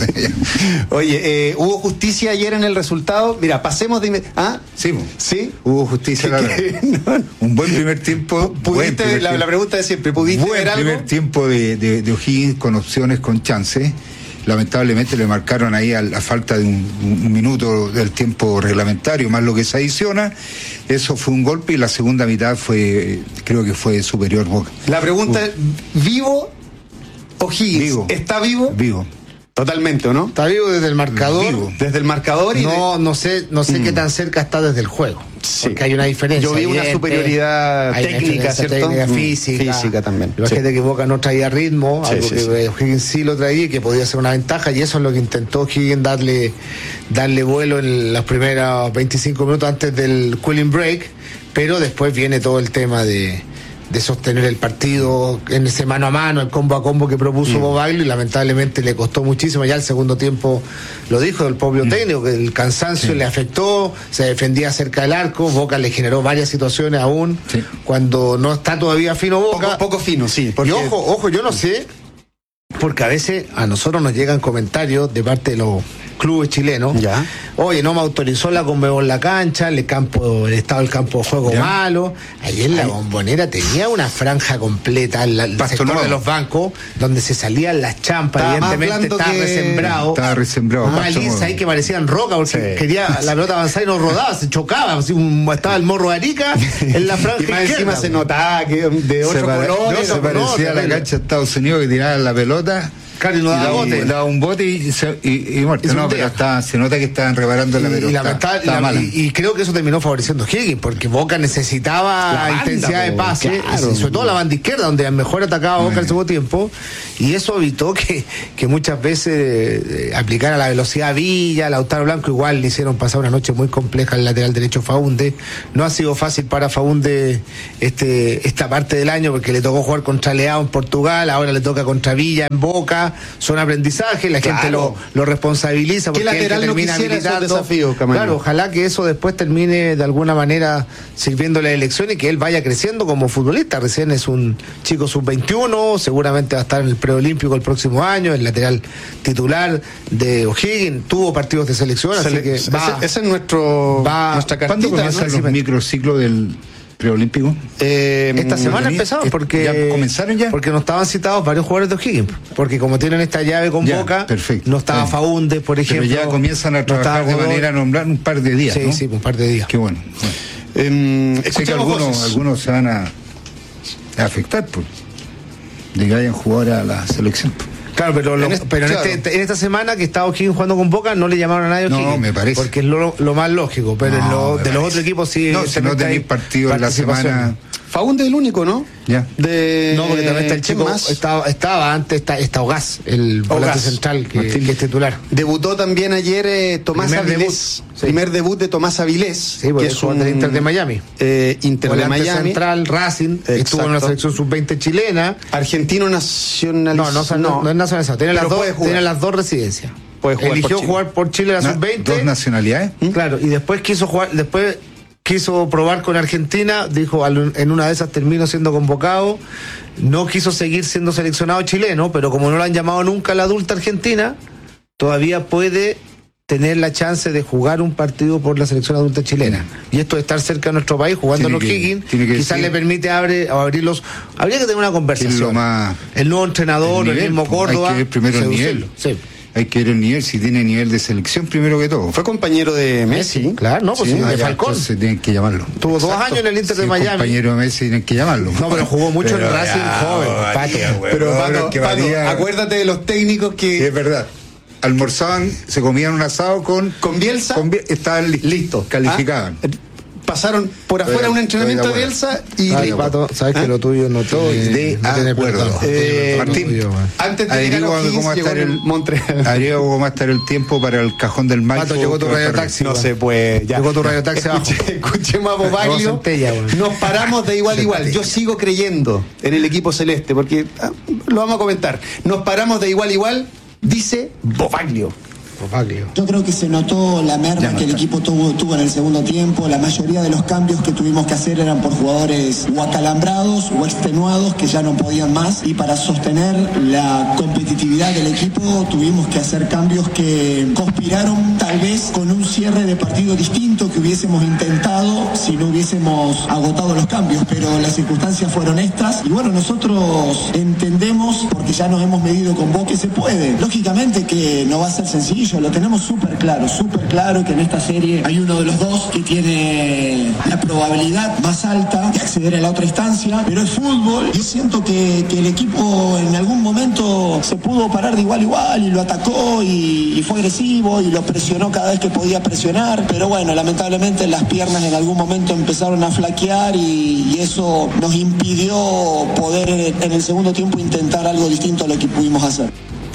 Speaker 3: Oye, eh, ¿hubo justicia ayer en el resultado? Mira, pasemos de... ¿Ah?
Speaker 5: Sí,
Speaker 3: ¿Sí?
Speaker 5: Hubo justicia. La no. Un buen primer tiempo. Buen primer
Speaker 3: la,
Speaker 5: tiempo.
Speaker 3: la pregunta de siempre, ¿pudiste
Speaker 5: buen
Speaker 3: ver algo?
Speaker 5: primer tiempo de, de, de O'Higgins con opciones, con chance. Lamentablemente le marcaron ahí a la falta de un, un minuto del tiempo reglamentario, más lo que se adiciona. Eso fue un golpe y la segunda mitad fue, creo que fue superior Boca.
Speaker 3: La pregunta es, ¿vivo O'Higgins?
Speaker 5: Vivo.
Speaker 3: ¿Está vivo?
Speaker 5: Vivo.
Speaker 3: Totalmente, ¿o no?
Speaker 4: Está vivo desde el marcador.
Speaker 3: Vivo. Desde el marcador y
Speaker 4: no,
Speaker 3: de...
Speaker 4: no sé, no sé mm. qué tan cerca está desde el juego.
Speaker 3: Sí.
Speaker 4: Porque hay una diferencia.
Speaker 3: Yo vi una superioridad técnica, ¿cierto?
Speaker 4: Técnica, física.
Speaker 3: Física también.
Speaker 4: La sí. gente que Boca no traía ritmo,
Speaker 3: sí,
Speaker 4: algo
Speaker 3: sí,
Speaker 4: que
Speaker 3: sí.
Speaker 4: O'Higgins sí lo traía y que podía ser una ventaja, y eso es lo que intentó O'Higgins darle, darle vuelo en los primeros veinticinco minutos antes del cooling break, pero después viene todo el tema de de sostener el partido en ese mano a mano, el combo a combo que propuso mm. Bobaglio, y lamentablemente le costó muchísimo. Ya el segundo tiempo lo dijo el propio mm. técnico, que el cansancio sí. le afectó, se defendía cerca del arco, Boca le generó varias situaciones aún, sí. cuando no está todavía fino Boca.
Speaker 3: Poco, poco fino, sí.
Speaker 4: Porque... Y ojo, ojo, yo no sé, porque a veces a nosotros nos llegan comentarios de parte de los clubes chilenos.
Speaker 3: Ya.
Speaker 4: Oye, no me autorizó la Conmebol la cancha, el campo, el estado del campo de juego
Speaker 5: Ya.
Speaker 4: malo. Ayer la Bombonera tenía una franja completa, el, el
Speaker 5: Pasto
Speaker 4: sector
Speaker 5: nuevo.
Speaker 4: de los bancos, donde se salían las champas,
Speaker 3: Estaba más
Speaker 4: evidentemente
Speaker 3: blando
Speaker 4: estaba
Speaker 3: que-
Speaker 4: resembrado.
Speaker 5: Estaba resembrado,
Speaker 4: Más
Speaker 5: pasto
Speaker 4: lisa
Speaker 5: nuevo.
Speaker 4: ahí que parecían roca, porque
Speaker 3: Sí.
Speaker 4: quería la pelota avanzar y no rodaba, se chocaba, así un- estaba el morro de Arica en la franja
Speaker 3: Y más
Speaker 4: izquierda.
Speaker 3: encima se notaba que de
Speaker 5: Se,
Speaker 3: ocho
Speaker 5: pare-
Speaker 3: colores.
Speaker 5: no, se
Speaker 4: no,
Speaker 5: parecía
Speaker 4: no,
Speaker 5: a la
Speaker 4: terrible.
Speaker 5: cancha de Estados Unidos que tiraba la pelota.
Speaker 4: Claro, y no daba
Speaker 5: daba
Speaker 4: bote.
Speaker 5: un, daba un bote y, se- y, y muerto.
Speaker 4: Y se
Speaker 5: No,
Speaker 4: hundía.
Speaker 5: pero estaba, se nota que estaban reparando la
Speaker 4: Y,
Speaker 5: pelota.
Speaker 4: y,
Speaker 5: estaba-
Speaker 4: lamentable-
Speaker 5: estaba
Speaker 4: la-
Speaker 5: mala.
Speaker 4: y- y creo que eso terminó favoreciendo a Higgins, porque Boca necesitaba
Speaker 3: La banda,
Speaker 4: intensidad de
Speaker 3: po,
Speaker 4: pase,
Speaker 3: claro.
Speaker 4: y sobre todo la banda izquierda, donde mejor atacaba Boca en el segundo tiempo, y eso evitó que, que muchas veces eh, aplicara la velocidad a Villa, Lautaro Blanco igual le hicieron pasar una noche muy compleja al lateral derecho Faúnde. No ha sido fácil para Faúnde este, esta parte del año, porque le tocó jugar contra Leao en Portugal, ahora le toca contra Villa en Boca, son aprendizajes, la gente
Speaker 3: Claro.
Speaker 4: lo, lo responsabiliza
Speaker 3: ¿Qué
Speaker 4: porque es el que
Speaker 3: lateral no
Speaker 4: termina
Speaker 3: quisiera esos
Speaker 4: militando.
Speaker 3: desafíos, Camaño?
Speaker 4: Claro, ojalá que eso después termine de alguna manera sirviendo la elección y que él vaya creciendo como futbolista. Recién es un chico sub veintiuno, seguramente va a estar en el preolímpico el próximo año, el lateral titular de O'Higgins, tuvo partidos de selección, así
Speaker 3: Ese,
Speaker 4: que
Speaker 3: ese-
Speaker 4: va,
Speaker 3: ese es nuestro,
Speaker 4: va-
Speaker 3: nuestra
Speaker 5: ¿Cuándo
Speaker 3: cartita,
Speaker 5: comienzan
Speaker 3: ¿no?
Speaker 5: los microciclos del preolímpico?
Speaker 3: Eh,
Speaker 4: esta semana
Speaker 5: tenía-
Speaker 4: empezamos porque
Speaker 5: ¿Ya comenzaron ya?
Speaker 4: porque no estaban citados varios jugadores de O'Higgins, porque como tienen esta llave con
Speaker 5: Ya,
Speaker 4: Boca,
Speaker 5: perfecto.
Speaker 4: no estaba
Speaker 5: Bien.
Speaker 4: Faúnde, por
Speaker 5: Pero
Speaker 4: ejemplo.
Speaker 5: ya comienzan a
Speaker 4: no estaba
Speaker 5: trabajar de
Speaker 4: Godoy.
Speaker 5: manera a nombrar un par de días,
Speaker 4: Sí,
Speaker 5: ¿no?
Speaker 4: sí, un par de días.
Speaker 5: Qué bueno. bueno.
Speaker 3: em,
Speaker 5: Sé que
Speaker 3: escuchemos
Speaker 5: algunos,
Speaker 3: voces.
Speaker 5: algunos se van a, a afectar por de que vayan jugadores a la selección.
Speaker 4: Claro, pero, lo-
Speaker 3: En este-
Speaker 4: pero en,
Speaker 3: claro.
Speaker 4: este- en esta semana que estaba O'Higgins jugando con Boca no le llamaron a nadie
Speaker 5: No,
Speaker 4: O'Higgins.
Speaker 5: me parece.
Speaker 4: Porque es lo, lo más lógico, pero en
Speaker 5: No,
Speaker 4: lo-
Speaker 5: me
Speaker 4: de los
Speaker 5: parece.
Speaker 4: otros equipos sí.
Speaker 5: No, si no
Speaker 4: evidentemente
Speaker 5: tenéis
Speaker 4: hay
Speaker 5: partido en la
Speaker 4: participación.
Speaker 5: semana.
Speaker 3: Faúnde es el único, ¿no?
Speaker 5: Ya.
Speaker 3: De,
Speaker 4: No, porque también está el
Speaker 3: ¿quién
Speaker 4: chico,
Speaker 3: más?
Speaker 4: estaba, estaba antes, está, está Ogaz, el volante
Speaker 3: Ogaz.
Speaker 4: central, que,
Speaker 5: Martín.
Speaker 4: que es titular.
Speaker 3: Debutó también ayer eh, Tomás
Speaker 4: Primer
Speaker 3: Avilés.
Speaker 4: debut, sí.
Speaker 3: Primer debut de Tomás Avilés.
Speaker 4: Sí, porque es un del Inter de Miami.
Speaker 3: eh, Inter de
Speaker 4: Volante
Speaker 3: Miami.
Speaker 4: central, Racing, estuvo
Speaker 3: Exacto.
Speaker 4: en la selección sub veinte chilena.
Speaker 3: Argentino nacional.
Speaker 4: No, no, no, no es nacionalizado, tiene,
Speaker 3: Pero
Speaker 4: las dos,
Speaker 3: puede jugar.
Speaker 4: tiene las dos residencias.
Speaker 3: Puede jugar
Speaker 4: Eligió
Speaker 3: por Chile.
Speaker 4: jugar por Chile la
Speaker 5: Na-
Speaker 4: sub veinte.
Speaker 5: Dos nacionalidades.
Speaker 4: Claro, y después quiso jugar, después quiso probar con Argentina, dijo al- en una de esas terminó siendo convocado, no quiso seguir siendo seleccionado chileno, pero como no lo han llamado nunca a la adulta argentina, todavía puede tener la chance de jugar un partido por la selección adulta chilena. Y esto de estar cerca de nuestro país, jugando en
Speaker 5: Tiene que-
Speaker 4: O'Higgins,
Speaker 5: tiene que
Speaker 4: quizás
Speaker 5: decir-
Speaker 4: le permite abre, abrir los... Habría que tener una
Speaker 5: Que es
Speaker 4: conversación.
Speaker 5: lo más.
Speaker 4: El nuevo entrenador,
Speaker 5: el
Speaker 4: el,
Speaker 5: nivel,
Speaker 4: mismo
Speaker 5: pues,
Speaker 4: Córdoba.
Speaker 5: Hay que ver primero el
Speaker 4: seducirlo.
Speaker 5: nivel.
Speaker 4: Sí.
Speaker 5: Hay que ver el nivel, si tiene nivel de selección primero que todo.
Speaker 3: Fue compañero de Messi.
Speaker 4: Claro, no, pues sí,
Speaker 5: Ah,
Speaker 4: de
Speaker 5: ya,
Speaker 4: Falcón.
Speaker 5: entonces tienen que llamarlo.
Speaker 4: Tuvo dos
Speaker 3: Exacto.
Speaker 4: años en el Inter
Speaker 5: Si
Speaker 4: de
Speaker 5: es
Speaker 4: Miami.
Speaker 5: compañero de Messi tienen que llamarlo.
Speaker 4: No, pero jugó mucho
Speaker 5: Pero
Speaker 4: en Racing
Speaker 5: ya,
Speaker 4: joven,
Speaker 5: María,
Speaker 4: Pato.
Speaker 5: güey,
Speaker 3: Pero
Speaker 5: no,
Speaker 3: Pato,
Speaker 5: que
Speaker 3: Pato,
Speaker 5: María-
Speaker 3: acuérdate de los técnicos
Speaker 5: Sí,
Speaker 3: que
Speaker 5: es verdad. Almorzaban, se comían un asado con.
Speaker 3: con Bielsa
Speaker 5: con Biel- estaban listos.
Speaker 3: listo.
Speaker 5: Calificaban.
Speaker 3: Ah, pasaron por afuera
Speaker 5: Estoy-
Speaker 3: un entrenamiento de
Speaker 5: estoy de
Speaker 3: Bielsa y
Speaker 4: Ay,
Speaker 3: listo.
Speaker 4: Pato, sabes
Speaker 3: ¿Ah?
Speaker 4: que lo tuyo no
Speaker 5: Estoy
Speaker 4: tiene,
Speaker 5: de
Speaker 4: no tiene
Speaker 5: acuerdo.
Speaker 4: perdón.
Speaker 3: Eh,
Speaker 4: No tiene
Speaker 5: Martín,
Speaker 4: perdón, tuyo, man.
Speaker 3: Antes de llegar a
Speaker 5: Averigua
Speaker 3: O'Higgins,
Speaker 5: cómo va a
Speaker 3: llegó
Speaker 5: estar
Speaker 3: en
Speaker 5: el.
Speaker 3: Montreal.
Speaker 5: Averigua cómo va a estar el tiempo para el cajón del Maipo.
Speaker 4: Pato, llegó tu
Speaker 5: que va a
Speaker 4: radio
Speaker 5: estar-
Speaker 4: taxi.
Speaker 3: No
Speaker 4: weón.
Speaker 3: se puede. Ya.
Speaker 4: Llegó tu radio taxi abajo.
Speaker 3: Escuche- Escuchemos a
Speaker 4: Llegó
Speaker 3: Bobaglio.
Speaker 4: Centella, weón.
Speaker 3: Nos paramos de igual a igual. Yo sigo creyendo en el equipo celeste, porque ah, lo vamos a comentar. Nos paramos de igual a igual, dice Bobaglio.
Speaker 4: Bobaglio.
Speaker 6: Yo creo que se notó la merma que el equipo tuvo, tuvo en el segundo tiempo. La mayoría de los cambios que tuvimos que hacer eran por jugadores o acalambrados o extenuados que ya no podían más. Y para sostener la competitividad del equipo tuvimos que hacer cambios que conspiraron tal vez con un cierre de partido distinto que hubiésemos intentado si no hubiésemos agotado los cambios. Pero las circunstancias fueron estas. Y bueno, nosotros entendemos, porque ya nos hemos medido con vos, que se puede. Lógicamente que no va a ser sencillo. Lo tenemos súper claro, súper claro que en esta serie hay uno de los dos que tiene la probabilidad más alta de acceder a la otra instancia, pero es fútbol. Yo siento que, que el equipo en algún momento se pudo parar de igual a igual y lo atacó y, y fue agresivo y lo presionó cada vez que podía presionar, pero bueno, lamentablemente las piernas en algún momento empezaron a flaquear y, y eso nos impidió poder en el segundo tiempo intentar algo distinto a lo que pudimos hacer.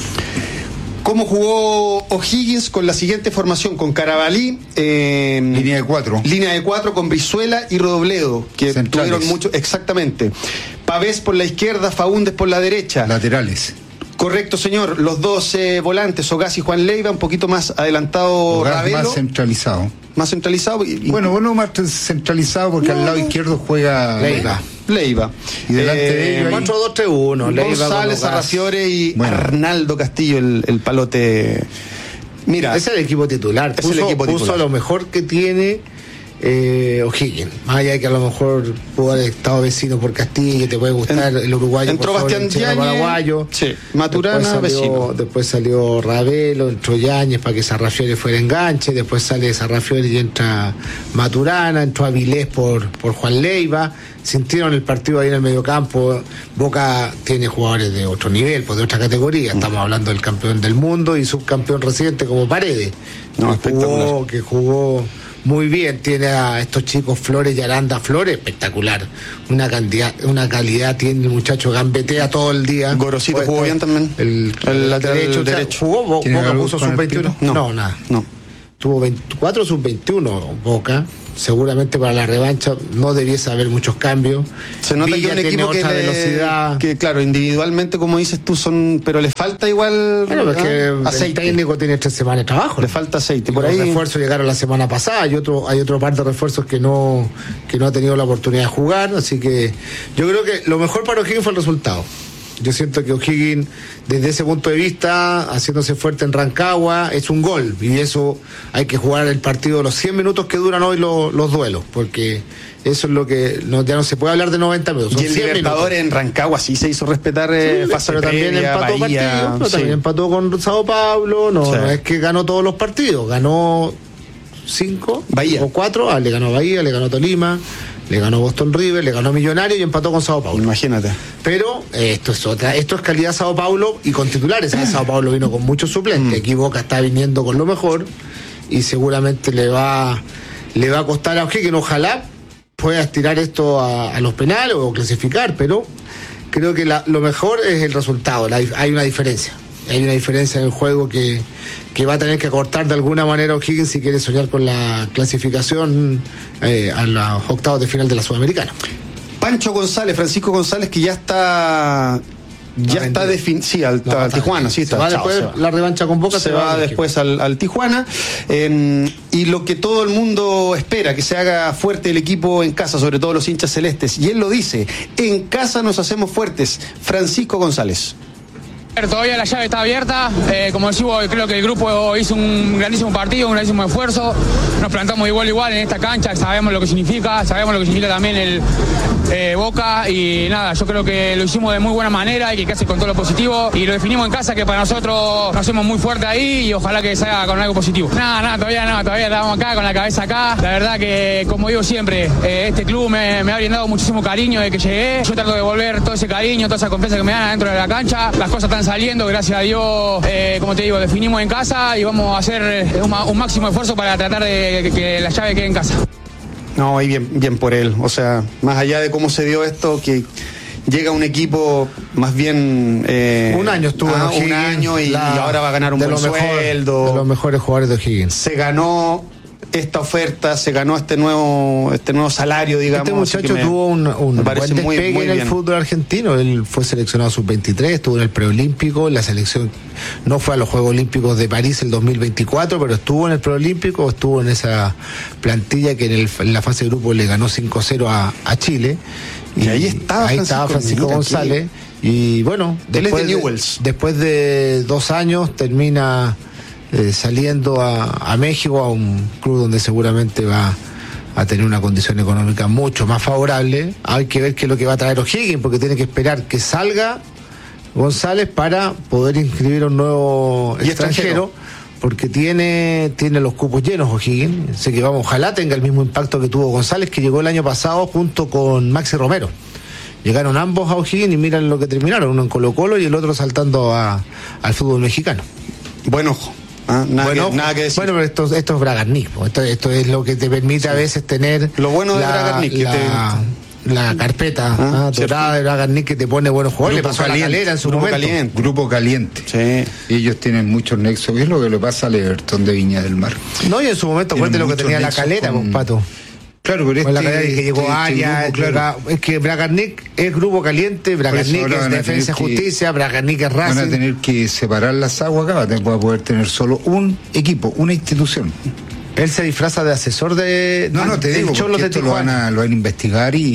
Speaker 3: ¿Cómo jugó O'Higgins con la siguiente formación? Con Carabalí, eh,
Speaker 5: Línea de cuatro.
Speaker 3: línea de cuatro con Brizuela y Rodobledo, que
Speaker 5: Centrales.
Speaker 3: tuvieron mucho, exactamente. Pavés por la izquierda, Faúndes por la derecha.
Speaker 5: Laterales.
Speaker 3: Correcto, señor. Los dos eh, volantes, Ogaz y Juan Leiva, un poquito más adelantado
Speaker 5: Hogar
Speaker 3: Ravelo,
Speaker 5: más
Speaker 3: más,
Speaker 5: centralizado.
Speaker 3: centralizado. Y, y-
Speaker 5: Bueno, bueno, más centralizado porque
Speaker 3: No,
Speaker 5: al lado
Speaker 3: no.
Speaker 5: izquierdo juega
Speaker 4: Leiva.
Speaker 3: Leiva.
Speaker 5: Y delante de ellos hay-
Speaker 4: cuatro dos tres uno.
Speaker 3: González, Arrafiore y
Speaker 5: Bueno.
Speaker 3: Arnaldo Castillo, el, el palote Mira,
Speaker 4: ese es el equipo titular. Puso,
Speaker 3: es el equipo
Speaker 4: puso
Speaker 3: titular.
Speaker 4: lo mejor que tiene eh, O'Higgins. Más allá de que a lo mejor pudo haber estado vecino por Castilla, que te puede gustar en, el uruguayo.
Speaker 3: Entró
Speaker 4: por
Speaker 3: Bastián Yáñez,
Speaker 4: paraguayo.
Speaker 3: Sí, Maturana,
Speaker 4: después salió,
Speaker 3: vecino.
Speaker 4: Después salió Ravelo, entró Yáñez para que Sarrafiori fuera enganche. Después sale Sarrafiori y entra Maturana. Entró Avilés por, por Juan Leiva. Sintieron el partido ahí en el mediocampo. Boca tiene jugadores de otro nivel, pues de otra categoría. Estamos hablando del campeón del mundo y subcampeón reciente como Paredes.
Speaker 3: No,
Speaker 4: que, jugó, que jugó muy bien. Tiene a estos chicos Flores y Aranda Flores, espectacular. Una cantidad, una calidad tiene el muchacho, gambetea todo el día.
Speaker 3: Gorosito
Speaker 4: pues,
Speaker 3: jugó
Speaker 4: pues,
Speaker 3: bien también.
Speaker 4: El,
Speaker 3: el,
Speaker 4: el
Speaker 3: lateral
Speaker 4: derecho,
Speaker 3: derecho.
Speaker 4: Jugó, Bo, Boca puso sub veintiuno.
Speaker 3: No,
Speaker 4: no, nada.
Speaker 3: No.
Speaker 4: Tuvo veinticuatro sub veintiuno Boca. Seguramente para la revancha no debiese haber muchos cambios.
Speaker 3: Se nota
Speaker 4: Villa
Speaker 3: que es un equipo que,
Speaker 4: otra
Speaker 3: le,
Speaker 4: velocidad.
Speaker 3: que claro, individualmente como dices tú son, pero le falta igual
Speaker 4: bueno, porque
Speaker 3: ¿eh?
Speaker 4: aceite. El técnico tiene tres semanas de trabajo.
Speaker 3: Le falta aceite. Por
Speaker 4: Los
Speaker 3: ahí
Speaker 4: refuerzos llegaron la semana pasada. Hay otro, hay otro par de refuerzos que no, que no ha tenido la oportunidad de jugar. Así que yo creo que lo mejor para O'Higgins fue el resultado. Yo siento que O'Higgins, desde ese punto de vista, haciéndose fuerte en Rancagua, es un gol. Y eso hay que jugar el partido los cien minutos que duran hoy los, los duelos. Porque eso es lo que no, ya no se puede hablar de noventa minutos.
Speaker 3: Y el Libertadores en Rancagua sí se hizo respetar eh,
Speaker 4: sí,
Speaker 3: fase
Speaker 4: pero también
Speaker 3: previa,
Speaker 4: empató
Speaker 3: Bahía,
Speaker 4: partidos, pero
Speaker 3: sí.
Speaker 4: también empató con Sao Paulo. No,
Speaker 3: Sí.
Speaker 4: no es que ganó todos los partidos, ganó cinco
Speaker 3: Bahía.
Speaker 4: o cuatro. Ah, le ganó Bahía, le ganó Tolima, le ganó Boston River, le ganó Millonario y empató con Sao Paulo.
Speaker 3: Imagínate.
Speaker 4: Pero eh, esto es otra, esto es calidad Sao Paulo y con titulares. ¿eh? Sao Paulo vino con muchos suplentes. Aquí Boca está viniendo con lo mejor y seguramente le va, le va a costar a O'Higgins. Ojalá pueda estirar esto a, a los penales o clasificar, pero creo que la, lo mejor es el resultado. La, hay una diferencia. Hay una diferencia en el juego que, que va a tener que acortar de alguna manera O'Higgins si quiere soñar con la clasificación eh, a los octavos de final de la Sudamericana.
Speaker 3: Pancho González, Francisco González, que ya está ya
Speaker 4: no,
Speaker 3: está definido, sí, al,
Speaker 4: no,
Speaker 3: al Tijuana, sí,
Speaker 4: se
Speaker 3: está.
Speaker 4: va
Speaker 3: Chao,
Speaker 4: después
Speaker 3: se va.
Speaker 4: la revancha con Boca,
Speaker 3: se, se va, va después al, al Tijuana. Eh, y lo que todo el mundo espera, que se haga fuerte el equipo en casa, sobre todo los hinchas celestes. Y él lo dice, en casa nos hacemos fuertes. Francisco González.
Speaker 7: Todavía la llave está abierta, eh, como decimos, creo que el grupo hizo un grandísimo partido, un grandísimo esfuerzo, nos plantamos igual igual en esta cancha, sabemos lo que significa, sabemos lo que significa también el eh, Boca y nada, yo creo que lo hicimos de muy buena manera y que casi con todo lo positivo y lo definimos en casa, que para nosotros nos hacemos muy fuerte ahí y ojalá que salga con algo positivo. Nada, nada, todavía no, todavía estamos acá con la cabeza acá, la verdad que como digo siempre, eh, este club me, me ha brindado muchísimo cariño desde que llegué, yo trato de devolver todo ese cariño, toda esa confianza que me dan dentro de la cancha, las cosas están saliendo, gracias a Dios, eh, como te digo, definimos en casa y vamos a hacer un, un máximo esfuerzo para tratar de que, que la llave quede en casa.
Speaker 3: No, y bien, bien por él, o sea, más allá de cómo se dio esto, que llega un equipo más bien eh,
Speaker 4: un año estuvo
Speaker 3: ah,
Speaker 4: en
Speaker 3: un año y,
Speaker 4: la,
Speaker 3: y ahora va a ganar un buen
Speaker 4: mejor,
Speaker 3: sueldo.
Speaker 4: De los mejores jugadores de O'Higgins.
Speaker 3: Se ganó esta oferta, se ganó este nuevo este nuevo salario, digamos.
Speaker 4: Este muchacho me, tuvo un, un buen despegue muy, muy en el bien. fútbol argentino. Él fue seleccionado sub veintitrés, estuvo en el preolímpico, la selección no fue a los Juegos Olímpicos de París el dos mil veinticuatro, pero estuvo en el preolímpico, estuvo en esa plantilla que en, el, en la fase de grupo le ganó cinco cero a, a Chile.
Speaker 3: Y, y ahí estaba
Speaker 4: ahí
Speaker 3: Francisco,
Speaker 4: estaba Francisco González. Aquí. Y bueno, después
Speaker 3: de,
Speaker 4: de, después de dos años termina Eh, saliendo a, a México, a un club donde seguramente va a tener una condición económica mucho más favorable. Hay que ver qué es lo que va a traer O'Higgins, porque tiene que esperar que salga González para poder inscribir a un nuevo
Speaker 3: y
Speaker 4: extranjero, extranjero, porque tiene, tiene los cupos llenos O'Higgins. Así que vamos, ojalá tenga el mismo impacto que tuvo González, que llegó el año pasado junto con Maxi Romero. Llegaron ambos a O'Higgins y miran lo que terminaron, uno en Colo-Colo y el otro saltando a, al fútbol mexicano.
Speaker 3: Buen ojo. Ah, nada, bueno, que, nada que decir.
Speaker 4: Bueno, pero esto, esto es Bragarnik, esto, esto es lo que te permite sí. a veces tener
Speaker 3: lo bueno de Bragarnik,
Speaker 4: la, te... la carpeta ah, ah, dorada de Bragarnik que te pone buenos jugadores. Le pasó
Speaker 5: caliente,
Speaker 4: a la Calera en su
Speaker 5: grupo
Speaker 4: momento.
Speaker 5: Caliente. Grupo caliente.
Speaker 3: Sí.
Speaker 5: Y ellos tienen muchos nexos. ¿Qué es lo que le pasa al Everton de Viña del Mar?
Speaker 4: No, y en su momento cuente lo que tenía la Calera, con... Pato.
Speaker 5: Claro, pero este,
Speaker 4: la calera que llegó a este, Arias, este claro. Es que Bragarnik es grupo caliente, Bragarnik es Defensa y Justicia, Bragarnik es Racing.
Speaker 5: Van a tener que separar las aguas acá, van a poder tener solo un equipo, una institución.
Speaker 4: Él se disfraza de asesor de...
Speaker 5: No, no, te digo, porque esto lo van, a, lo van a investigar y,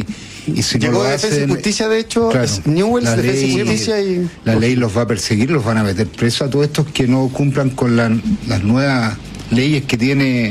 Speaker 5: y si
Speaker 3: Llegó
Speaker 5: no lo
Speaker 3: Defensa
Speaker 5: hacen,
Speaker 3: y Justicia, de hecho,
Speaker 5: claro,
Speaker 3: es Newell's,
Speaker 5: la
Speaker 3: Defensa
Speaker 5: ley,
Speaker 3: y Justicia y...
Speaker 5: la ley los va a perseguir, los van a meter preso a todos estos que no cumplan con la, las nuevas leyes que tiene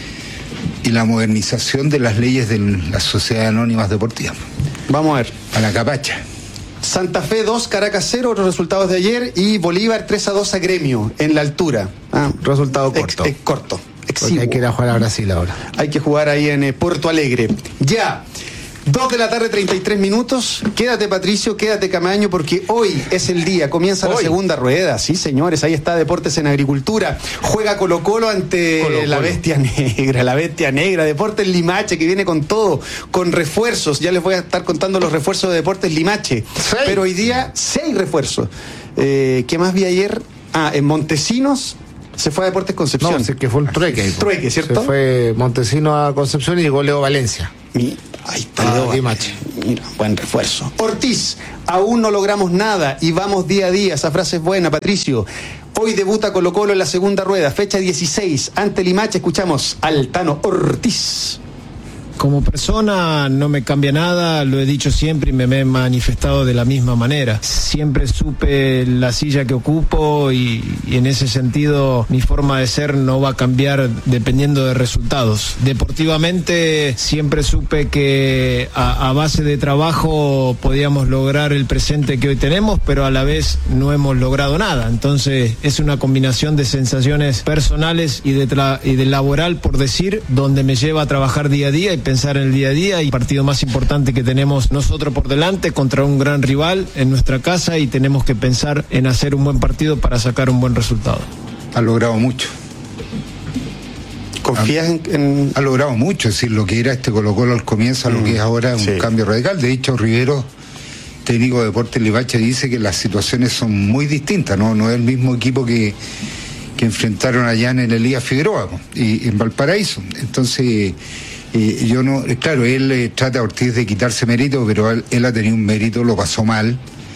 Speaker 5: y la modernización de las leyes de las sociedades anónimas deportivas.
Speaker 3: Vamos a ver.
Speaker 5: A la capacha.
Speaker 3: Santa Fe dos, Caracas cero, otros resultados de ayer, y Bolívar tres a dos a Gremio, en la altura. Ah,
Speaker 4: resultado corto.
Speaker 3: Ex, ex, corto.
Speaker 4: Porque hay que ir a jugar a Brasil ahora.
Speaker 3: Hay que jugar ahí en eh, Porto Alegre. Ya, dos de la tarde, treinta y tres minutos. Quédate, Patricio, quédate, Camaño, porque hoy es el día. Comienza hoy la segunda rueda. Sí, señores, ahí está Deportes en Agricultura. Juega Colo Colo ante Colo -Colo. la bestia negra, la bestia negra. Deportes Limache, que viene con todo, con refuerzos. Ya les voy a estar contando los refuerzos de Deportes Limache. ¿Sí? Pero hoy día, seis refuerzos. Eh, ¿Qué más vi ayer? Ah, en Montesinos se fue a Deportes Concepción.
Speaker 4: No, sé que fue un trueque.
Speaker 3: Trueque, ¿cierto?
Speaker 4: Se fue Montesinos a Concepción y llegó Leo Valencia.
Speaker 3: Mi, ahí está Leo Limache. Mira, buen refuerzo. Ortiz, aún no logramos nada y vamos día a día. Esa frase es buena, Patricio. Hoy debuta Colo Colo en la segunda rueda, fecha dieciséis. Ante Limache escuchamos al Tano Ortiz.
Speaker 8: Como persona no me cambia nada, lo he dicho siempre y me, me he manifestado de la misma manera. Siempre supe la silla que ocupo y, y en ese sentido mi forma de ser no va a cambiar dependiendo de resultados. Deportivamente siempre supe que a, a base de trabajo podíamos lograr el presente que hoy tenemos, pero a la vez no hemos logrado nada. Entonces es una combinación de sensaciones personales y de, tra- y de laboral, por decir, donde me lleva a trabajar día a día y pensar en el día a día, y partido más importante que tenemos nosotros por delante contra un gran rival en nuestra casa, y tenemos que pensar en hacer un buen partido para sacar un buen resultado.
Speaker 5: Ha logrado mucho.
Speaker 3: ¿Confías en, en...?
Speaker 5: Ha logrado mucho, es decir, lo que era este Colo Colo al comienzo a lo mm, que es ahora un sí. cambio radical. De hecho, Rivero, técnico de Deportes Limache, dice que las situaciones son muy distintas, no, no es el mismo equipo que que enfrentaron allá en el Elías Figueroa y en Valparaíso. Entonces Eh, yo no, eh, claro, él eh, trata a Ortiz de quitarse mérito, pero él, él ha tenido un mérito, lo pasó mal,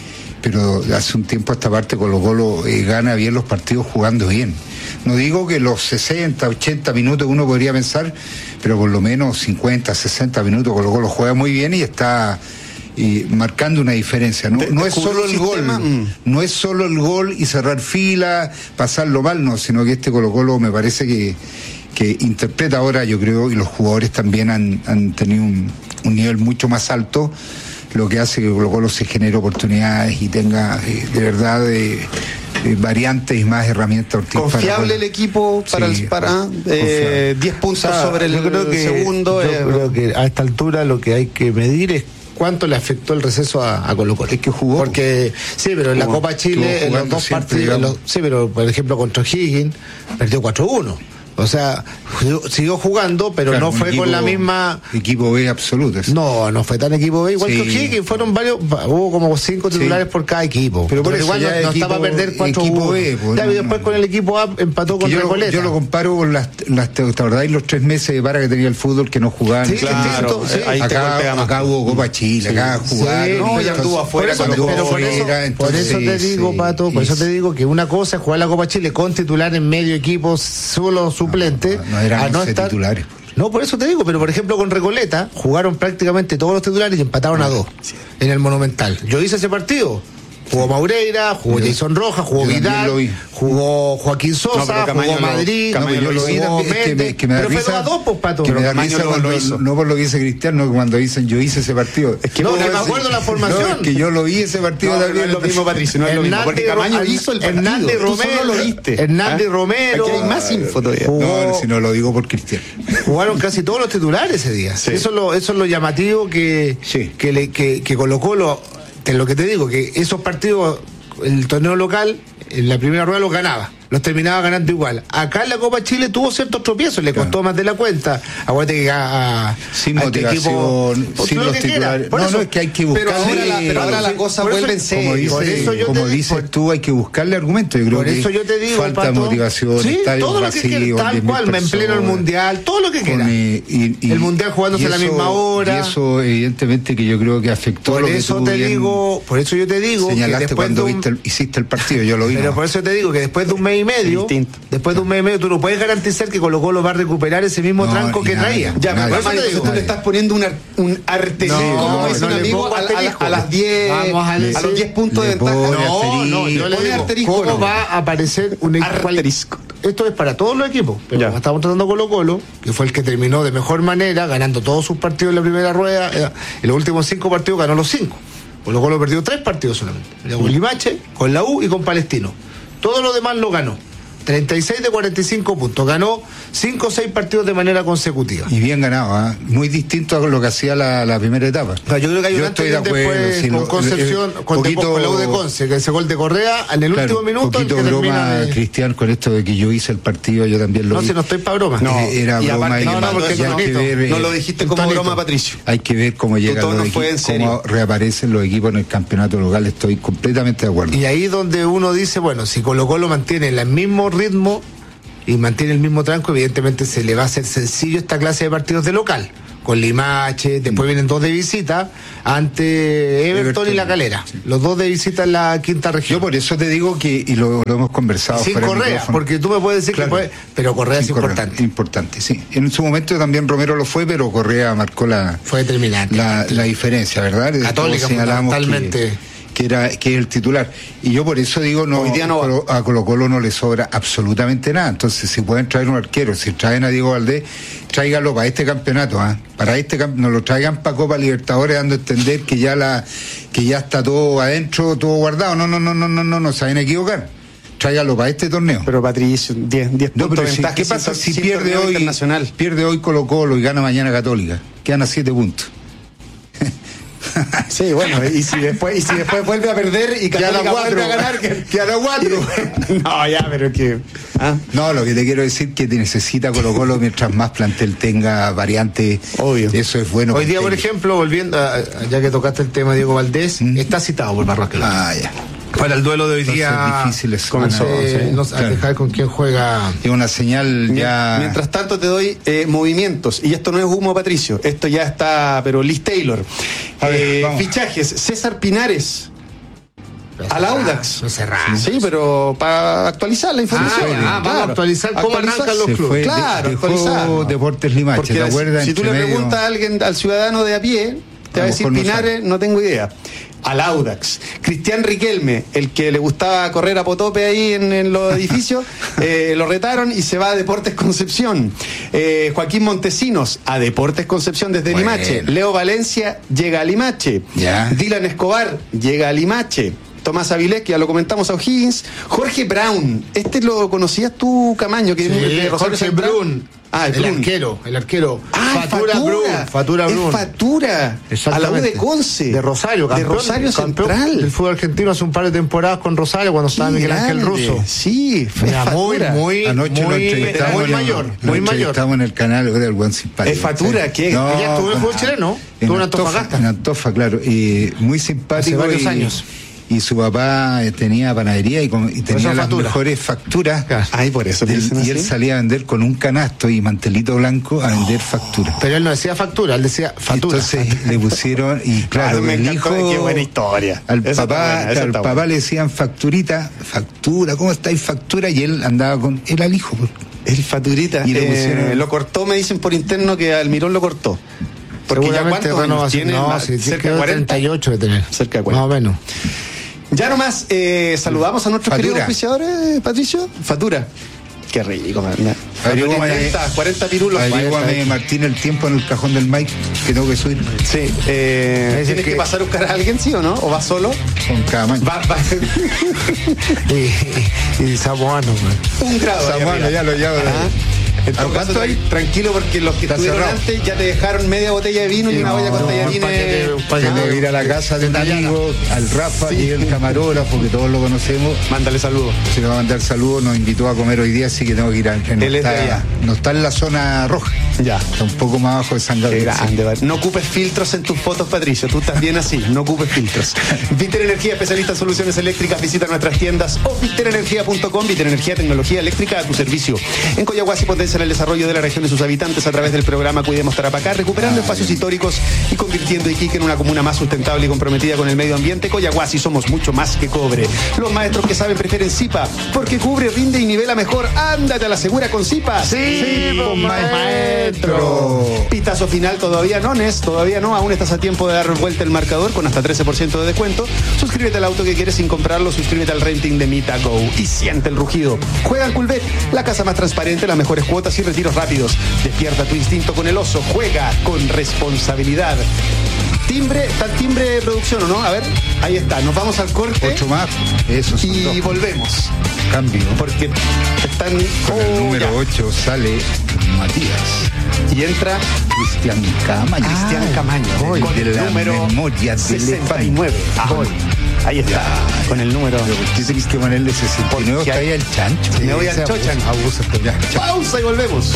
Speaker 5: pero hace un tiempo a esta parte Colo Colo eh, gana bien los partidos jugando bien. No digo que los sesenta, ochenta minutos uno podría pensar, pero por lo menos cincuenta, sesenta minutos Colo Colo juega muy bien y está eh, marcando una diferencia. No, no es solo el gol, mm. no es solo el gol y cerrar fila, pasarlo mal, no, sino que este Colo Colo me parece que que interpreta ahora, yo creo, y los jugadores también han, han tenido un, un nivel mucho más alto, lo que hace que Colo Colo se genere oportunidades y tenga eh, de verdad eh, eh, variantes y más herramientas. Ortiz
Speaker 3: confiable
Speaker 5: para,
Speaker 3: el equipo para, sí, para eh, diez puntos, o sea, sobre el,
Speaker 4: creo que,
Speaker 3: segundo.
Speaker 4: Yo
Speaker 3: eh,
Speaker 4: creo que a esta altura lo que hay que medir es cuánto le afectó el receso a, a Colo Colo.
Speaker 5: Es que jugó.
Speaker 4: Porque, sí, pero en la Copa Chile, en los dos partidos, los, sí, pero por ejemplo contra O'Higgins, perdió cuatro uno. O sea, siguió jugando, pero claro, no fue
Speaker 5: equipo,
Speaker 4: con la misma...
Speaker 5: Equipo B absoluto. ¿sí?
Speaker 4: No, no fue tan equipo B. Igual sí. que O'Higgins, fueron varios... Hubo como cinco titulares sí. por cada equipo.
Speaker 5: Pero por eso
Speaker 4: igual no, no
Speaker 5: equipo,
Speaker 4: estaba a perder cuatro
Speaker 5: equipo B.
Speaker 4: Pues, ya, no, después no. con el equipo A empató con Recoleta.
Speaker 5: Yo lo comparo con las... las ¿te acordáis los tres meses de para que tenía el fútbol que no jugaban?
Speaker 3: Sí, claro. Sí. Ahí
Speaker 5: acá, acá hubo Copa Chile, sí. acá jugaron.
Speaker 3: Sí, no, ya estuvo afuera.
Speaker 4: Por eso, pero por eso, por eso te digo, Pato, por eso te digo que una cosa es jugar la Copa Chile con titular en medio equipo, solo suplente.
Speaker 5: Eran no estar... titulares.
Speaker 4: No, por eso te digo, pero por ejemplo con Recoleta jugaron prácticamente todos los titulares y empataron a dos sí. en el Monumental. Yo hice ese partido. Jugó Maureira, jugó yo, Jason Rojas, jugó Vidal, jugó Joaquín Sosa, no, jugó Madrid,
Speaker 5: no, yo lo vi
Speaker 4: jugó
Speaker 5: Méndez, que me, que me
Speaker 4: pero
Speaker 5: risa,
Speaker 4: fue dos a dos, pues, Pato.
Speaker 5: Que me da
Speaker 3: risa
Speaker 5: cuando,
Speaker 3: lo hizo.
Speaker 5: No por lo que dice Cristiano, cuando dicen yo hice ese partido.
Speaker 4: Es que no, que me acuerdo la formación.
Speaker 5: No, es que yo lo vi ese partido
Speaker 3: no,
Speaker 5: también.
Speaker 3: No es lo mismo, Patricio, no es lo mismo. Porque Camaño hizo el partido.
Speaker 4: Hernández Romero
Speaker 3: lo viste.
Speaker 4: Hernández Romero.
Speaker 3: Aquí hay más info todavía.
Speaker 5: No, si no lo digo por Cristiano.
Speaker 4: Jugaron casi todos los titulares ese día. Eso es lo eso es lo llamativo que que Colo Colo, te lo que te digo, que esos partidos, el torneo local, en la primera rueda los ganaba, los terminaba ganando igual. Acá en la Copa Chile tuvo ciertos tropiezos, le costó claro. más de la cuenta. Acuérdate que a, a,
Speaker 5: sin
Speaker 4: a
Speaker 5: motivación,
Speaker 4: este equipo,
Speaker 5: sin los titulares. No, eso, no, es que hay que buscarle.
Speaker 3: Pero ahora la, pero ahora la cosa vuelve en serio.
Speaker 5: Como, dice,
Speaker 4: por eso yo
Speaker 5: como
Speaker 4: te,
Speaker 5: dices
Speaker 4: por,
Speaker 5: tú, hay que buscarle argumentos. Yo creo
Speaker 4: por eso
Speaker 5: que
Speaker 4: yo te digo,
Speaker 5: falta
Speaker 4: Pato,
Speaker 5: motivación,
Speaker 4: sí,
Speaker 5: estadios
Speaker 4: todo lo
Speaker 5: vacíos,
Speaker 4: que quiera, tal cual, me empleno el mundial, todo lo que quiera.
Speaker 5: Eh, y, y,
Speaker 4: el mundial jugándose eso, a la misma hora.
Speaker 5: Y eso, evidentemente, que yo creo que afectó
Speaker 4: por
Speaker 5: lo que
Speaker 4: eso
Speaker 5: tú
Speaker 4: te digo, por eso yo te digo
Speaker 5: señalaste
Speaker 4: que
Speaker 5: cuando
Speaker 4: de un,
Speaker 5: viste el, hiciste el partido, yo lo vi.
Speaker 4: Pero
Speaker 5: ¿no?
Speaker 4: por eso te digo que después de un mes y y medio, después de un mes y medio, tú no puedes garantizar que Colo Colo va a recuperar ese mismo no, tranco que nada, traía.
Speaker 3: Ya, pero por eso tú le estás poniendo un, ar, un arterisco, no, como dice no, un amigo, a, a, a las diez a, a los diez puntos de ventaja.
Speaker 4: No, no, yo le digo, asterisco, ¿cómo no? va a aparecer un
Speaker 3: asterisco?
Speaker 4: Esto es para todos los equipos, pero ya. Estamos tratando Colo Colo, que fue el que terminó de mejor manera, ganando todos sus partidos en la primera rueda. En los últimos cinco partidos ganó los cinco. Colo Colo perdió tres partidos solamente. Con Limache, con la U y con Palestino. Todo lo demás lo ganó. treinta y seis de cuarenta y cinco puntos. Ganó cinco o seis partidos de manera consecutiva.
Speaker 5: Y bien ganado, ¿eh? Muy distinto a lo que hacía la, la primera etapa.
Speaker 4: O sea, yo creo que hay un antes y después si con lo, Concepción, el, el, con, poquito, con la U de Conce, que ese gol de Correa en el claro, último minuto.
Speaker 5: Un poquito broma, de... Cristian, con esto de que yo hice el partido, yo también lo
Speaker 4: No,
Speaker 5: vi.
Speaker 4: si no estoy para broma.
Speaker 5: No, era y broma.
Speaker 4: Aparte,
Speaker 5: y
Speaker 4: no, no, porque
Speaker 5: no,
Speaker 4: hay que ver,
Speaker 3: no lo dijiste como
Speaker 4: tonito.
Speaker 3: broma, Patricio.
Speaker 5: Hay que ver cómo llegan los equipos, cómo reaparecen los equipos en el campeonato local. Estoy completamente de acuerdo.
Speaker 4: Y ahí donde uno dice, bueno, si Colo Colo mantiene el mismo ritmo y mantiene el mismo tranco, evidentemente se le va a hacer sencillo esta clase de partidos de local, con Limache, después vienen dos de visita ante Everton, Everton y La Calera, sí. Los dos de visita en la quinta región.
Speaker 5: Yo por eso te digo que, y lo, lo hemos conversado
Speaker 4: sin Correa, porque tú me puedes decir claro, que puede, pero Correa es Correa, importante.
Speaker 5: Importante, sí. En su momento también Romero lo fue, pero Correa marcó la,
Speaker 4: fue determinante.
Speaker 5: La, la diferencia, ¿verdad?
Speaker 4: Católica, fundamentalmente.
Speaker 5: Que, que era que es el titular, y yo por eso digo no,
Speaker 3: Hoy día no
Speaker 5: Colo, a Colo Colo no le sobra absolutamente nada. Entonces si pueden traer un arquero, si traen a Diego Valdés, tráiganlo para este campeonato, ¿eh? para este no lo traigan para Copa Libertadores dando a entender que ya la que ya está todo adentro, todo guardado. No, no, no, no, no, no, no se vayan a equivocar. Tráigalo para este torneo.
Speaker 3: Pero Patricio, diez
Speaker 5: no, puntos de
Speaker 3: ventaja.
Speaker 5: Si, ¿Qué pasa si pierde hoy internacional? Pierde hoy Colo Colo y gana mañana Católica? Quedan a siete puntos.
Speaker 3: Sí, bueno, y si después y si después vuelve a perder y Católica vuelve a ganar,
Speaker 5: queda cuatro.
Speaker 3: No, ya, pero que
Speaker 5: ¿ah? No, lo que te quiero decir es que te necesita Colo Colo mientras más plantel tenga variantes.
Speaker 3: Obvio.
Speaker 5: Eso es bueno.
Speaker 4: Hoy día, por ejemplo, volviendo a, ya que tocaste el tema de Diego Valdés, ¿Mm? está citado por Barros Claro.
Speaker 5: Ah, ya.
Speaker 4: Para el duelo de hoy día
Speaker 5: difíciles
Speaker 4: comenzó eh, no, claro. a dejar con quién juega.
Speaker 5: Es una señal ya.
Speaker 3: Mientras tanto te doy eh, movimientos, y esto no es humo, Patricio, esto ya está, pero Liz Taylor. A ver, eh, fichajes, César Pinares al Audax. Sí, pero para actualizar la información.
Speaker 4: Ah, ah, claro. actualizar cómo
Speaker 3: actualizar
Speaker 4: arrancan los clubes.
Speaker 3: Claro, actualizar.
Speaker 5: Deportes Limache,
Speaker 3: porque
Speaker 5: ¿te acuerdas?
Speaker 3: Si tú le preguntas a alguien, al ciudadano de a pie, te va a decir Pinares, no tengo idea. Al Audax. Cristian Riquelme, el que le gustaba correr a potope ahí en, en los edificios, eh, lo retaron y se va a Deportes Concepción. Eh, Joaquín Montesinos a Deportes Concepción desde bueno. Limache. Leo Valencia llega a Limache.
Speaker 5: Ya.
Speaker 3: Dylan Escobar llega a Limache. Tomás Avilés, que ya lo comentamos, a O'Higgins. Jorge Brown, este lo conocías tú, Camaño, que
Speaker 4: sí,
Speaker 3: de
Speaker 4: Jorge Brown. Ah, el, el arquero, el arquero.
Speaker 3: Ah,
Speaker 4: Fatura,
Speaker 3: Fatura
Speaker 4: Brun, Fatura Brun.
Speaker 3: Es Fatura. A la U de Conce.
Speaker 4: De Rosario, campeón,
Speaker 3: de Rosario Central.
Speaker 4: Del fútbol argentino hace un par de temporadas con Rosario cuando estaba Miguel Ángel Russo.
Speaker 3: Sí,
Speaker 4: era muy, muy,
Speaker 5: Anoche
Speaker 4: muy,
Speaker 5: entrevistamos
Speaker 4: muy mayor.
Speaker 5: Lo,
Speaker 4: muy
Speaker 5: lo
Speaker 4: mayor.
Speaker 5: Estamos en el canal del buen simpático.
Speaker 3: Es Fatura,
Speaker 5: sí.
Speaker 3: ¿qué?
Speaker 4: No, ella estuvo en el fútbol chileno. Estuvo en Antofagasta.
Speaker 5: En Antofa, claro. Y muy simpático.
Speaker 4: Hace varios
Speaker 5: y,
Speaker 4: años.
Speaker 5: Y su papá tenía panadería y, con, y tenía las factura. mejores facturas.
Speaker 3: Ay, por eso.
Speaker 5: Del, y él salía a vender con un canasto y mantelito blanco a vender oh, facturas.
Speaker 4: Pero él no decía factura, él decía factura.
Speaker 5: Entonces le pusieron, y claro,
Speaker 3: me
Speaker 5: el hijo.
Speaker 3: Qué buena historia.
Speaker 5: Al
Speaker 3: eso
Speaker 5: papá,
Speaker 3: buena,
Speaker 5: al papá buena. le decían facturita, factura, ¿cómo estáis factura? Y él andaba con. Era el hijo.
Speaker 3: El facturita. Y le pusieron, eh, lo cortó, me dicen por interno que Almirón lo cortó.
Speaker 4: Porque ya cuántos años tiene, no, si cerca de cuarenta. treinta y ocho de tener.
Speaker 3: Cerca de cuarenta.
Speaker 4: Más o menos.
Speaker 3: Ya nomás, eh, saludamos a nuestros
Speaker 5: Fatura.
Speaker 3: queridos auspiciadores, Patricio. Fatura. Qué rico, man. cuarenta, cuarenta pirulos.
Speaker 5: Averiguame, Martín, el tiempo en el cajón del mic que tengo que subir.
Speaker 3: Sí. Eh, ¿Tienes que... que pasar a buscar a alguien, sí o no? ¿O vas solo?
Speaker 5: Con cada mañana.
Speaker 3: Va, va.
Speaker 4: y, y Samoano, man.
Speaker 3: Un grado.
Speaker 5: Samoano, ya lo llamo.
Speaker 3: En todo caso, tranquilo, porque los que estuvieron cerrado. antes ya te dejaron media botella de vino y, y una no, olla con no, tallarines.
Speaker 5: Para que ir a la casa de un amigo, al Rafa sí. y el camarógrafo, que todos lo conocemos.
Speaker 3: Mándale saludos.
Speaker 5: Se le va a mandar saludos, nos invitó a comer hoy día, así que tengo que ir a. No,
Speaker 3: Él
Speaker 5: está,
Speaker 3: es de allá.
Speaker 5: no está en la zona roja.
Speaker 3: Ya.
Speaker 5: Está un poco más abajo de San Gabriel.
Speaker 3: Grande, sí. No ocupes filtros en tus fotos, Patricio. Tú estás bien así. No ocupes filtros. Viter Energía, especialista en soluciones eléctricas. Visita nuestras tiendas o viter energía punto com. Viter Energía, tecnología eléctrica a tu servicio. En Coyahuasi, potencia en el desarrollo de la región y sus habitantes a través del programa Cuidemos Tarapacá, recuperando ah, espacios bien. históricos y convirtiendo Iquique en una comuna más sustentable y comprometida con el medio ambiente. Coyahuasi, somos mucho más que cobre. Los maestros que saben prefieren Zipa, porque cubre, rinde y nivela mejor. Ándate a la segura con Zipa.
Speaker 4: Sí, sí pues, maestro.
Speaker 3: Pitazo final todavía no, Nes, todavía no. Aún estás a tiempo de dar vuelta el marcador con hasta trece por ciento de descuento. Suscríbete al auto que quieres sin comprarlo. Suscríbete al renting de MitaGo y siente el rugido. Juega en Culvet, la casa más transparente, las mejores cuotas y retiros rápidos. Despierta tu instinto con el oso. Juega con responsabilidad. Timbre, ¿está el timbre de producción o no? A ver, ahí está. Nos vamos al corte.
Speaker 5: Ocho más. Eso son
Speaker 3: Y
Speaker 5: dos.
Speaker 3: volvemos.
Speaker 5: Cambio.
Speaker 3: Porque están...
Speaker 5: Con el
Speaker 3: oh,
Speaker 5: número ocho sale Matías.
Speaker 3: Y entra
Speaker 5: Cristian Camaño.
Speaker 3: Cristian Camaño.
Speaker 5: Voy
Speaker 3: con
Speaker 5: de
Speaker 3: el
Speaker 5: la
Speaker 3: número
Speaker 5: memoria
Speaker 3: sesenta y nueve. Ah,
Speaker 5: voy.
Speaker 3: Ahí está. Ya. Con el número.
Speaker 5: Pero ¿por qué tenés que ponerle sesenta y nueve?
Speaker 3: Porque
Speaker 5: Está ahí el chancho.
Speaker 3: Sí, me voy al chochan.
Speaker 5: Abusa, pero ya.
Speaker 3: Pausa y volvemos.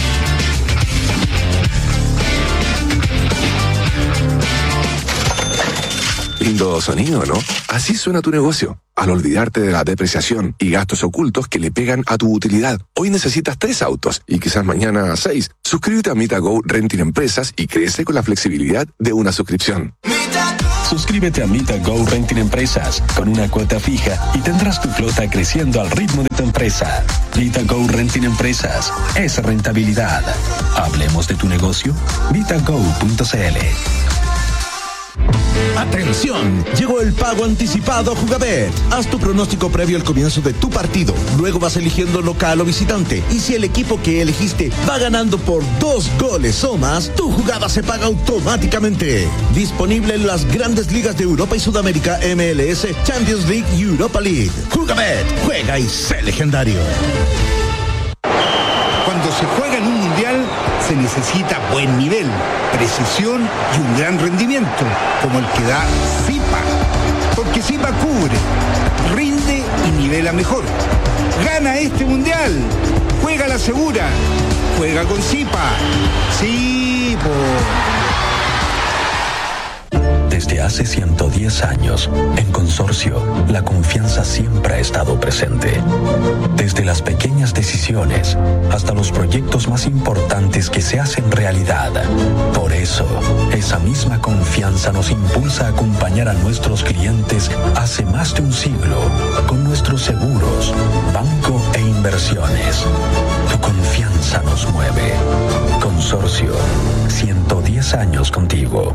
Speaker 9: Lindo sonido, ¿no? Así suena tu negocio. Al olvidarte de la depreciación y gastos ocultos que le pegan a tu utilidad. Hoy necesitas tres autos y quizás mañana seis. Suscríbete a MitaGo Renting Empresas y crece con la flexibilidad de una suscripción.
Speaker 10: Suscríbete a MitaGo Renting Empresas con una cuota fija y tendrás tu flota creciendo al ritmo de tu empresa. MitaGo Renting Empresas es rentabilidad. Hablemos de tu negocio. mitago punto cl.
Speaker 2: Atención, llegó el pago anticipado Jugabet. Haz tu pronóstico previo al comienzo de tu partido. Luego vas eligiendo local o visitante. Y si el equipo que elegiste va ganando por dos goles o más, tu jugada se paga automáticamente. Disponible en las grandes ligas de Europa y Sudamérica, M L S, Champions League y Europa League. Jugabet, juega y sé legendario.
Speaker 5: Cuando se juega en un mundial, se necesita buen nivel, precisión y un gran rendimiento, como el que da Zipa. Porque Zipa cubre, rinde y nivela mejor. Gana este mundial. Juega la segura. Juega con Zipa. Zipo.
Speaker 10: Desde hace ciento diez años, en Consorcio, la confianza siempre ha estado presente. Desde las pequeñas decisiones hasta los proyectos más importantes que se hacen realidad. Por eso, esa misma confianza nos impulsa a acompañar a nuestros clientes hace más de un siglo con nuestros seguros, banco e inversiones. Tu confianza nos mueve. Consorcio, ciento diez años contigo.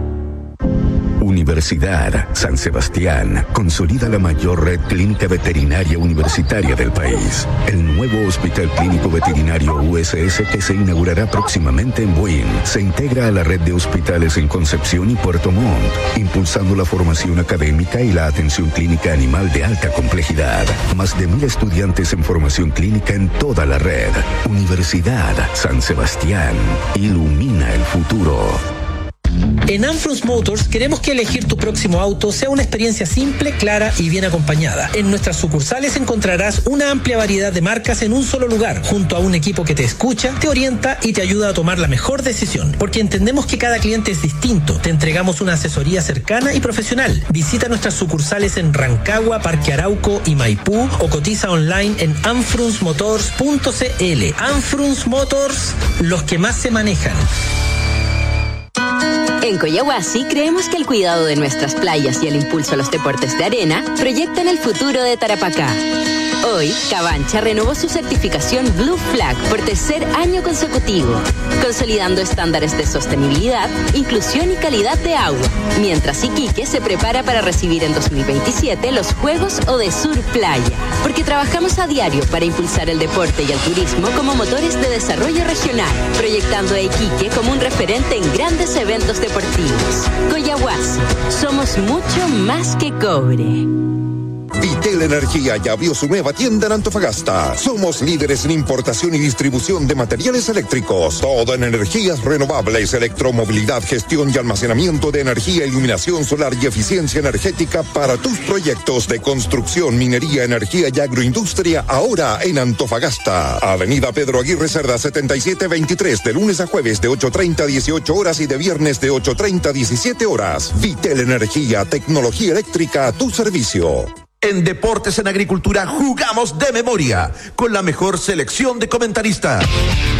Speaker 11: Universidad San Sebastián consolida la mayor red clínica veterinaria universitaria del país. El nuevo Hospital Clínico Veterinario U S S, que se inaugurará próximamente en Buin, se integra a la red de hospitales en Concepción y Puerto Montt, impulsando la formación académica y la atención clínica animal de alta complejidad. Más de mil estudiantes en formación clínica en toda la red. Universidad San Sebastián ilumina el futuro.
Speaker 12: En Anfrus Motors queremos que elegir tu próximo auto sea una experiencia simple, clara y bien acompañada. En nuestras sucursales encontrarás una amplia variedad de marcas en un solo lugar, junto a un equipo que te escucha, te orienta y te ayuda a tomar la mejor decisión. Porque entendemos que cada cliente es distinto. Te entregamos una asesoría cercana y profesional. Visita nuestras sucursales en Rancagua, Parque Arauco y Maipú o cotiza online en anfrus motors punto cl. Anfrus Motors, los que más se manejan.
Speaker 13: En Coyahuasi creemos que el cuidado de nuestras playas y el impulso a los deportes de arena proyectan el futuro de Tarapacá. Hoy, Cabancha renovó su certificación Blue Flag por tercer año consecutivo, consolidando estándares de sostenibilidad, inclusión y calidad de agua, mientras Iquique se prepara para recibir en dos mil veintisiete los Juegos Odesur Playa, porque trabajamos a diario para impulsar el deporte y el turismo como motores de desarrollo regional, proyectando a Iquique como un referente en grandes eventos deportivos. Coyahuasi, somos mucho más que cobre.
Speaker 14: Vitel Energía ya abrió su nueva tienda en Antofagasta. Somos líderes en importación y distribución de materiales eléctricos. Todo en energías renovables, electromovilidad, gestión y almacenamiento de energía, iluminación solar y eficiencia energética para tus proyectos de construcción, minería, energía y agroindustria, ahora en Antofagasta. Avenida Pedro Aguirre Cerda setenta y siete veintitrés, de lunes a jueves de ocho treinta a dieciocho horas y de viernes de ocho treinta a diecisiete horas. Vitel Energía, tecnología eléctrica a tu servicio.
Speaker 2: En Deportes en Agricultura jugamos de memoria, con la mejor selección de comentaristas.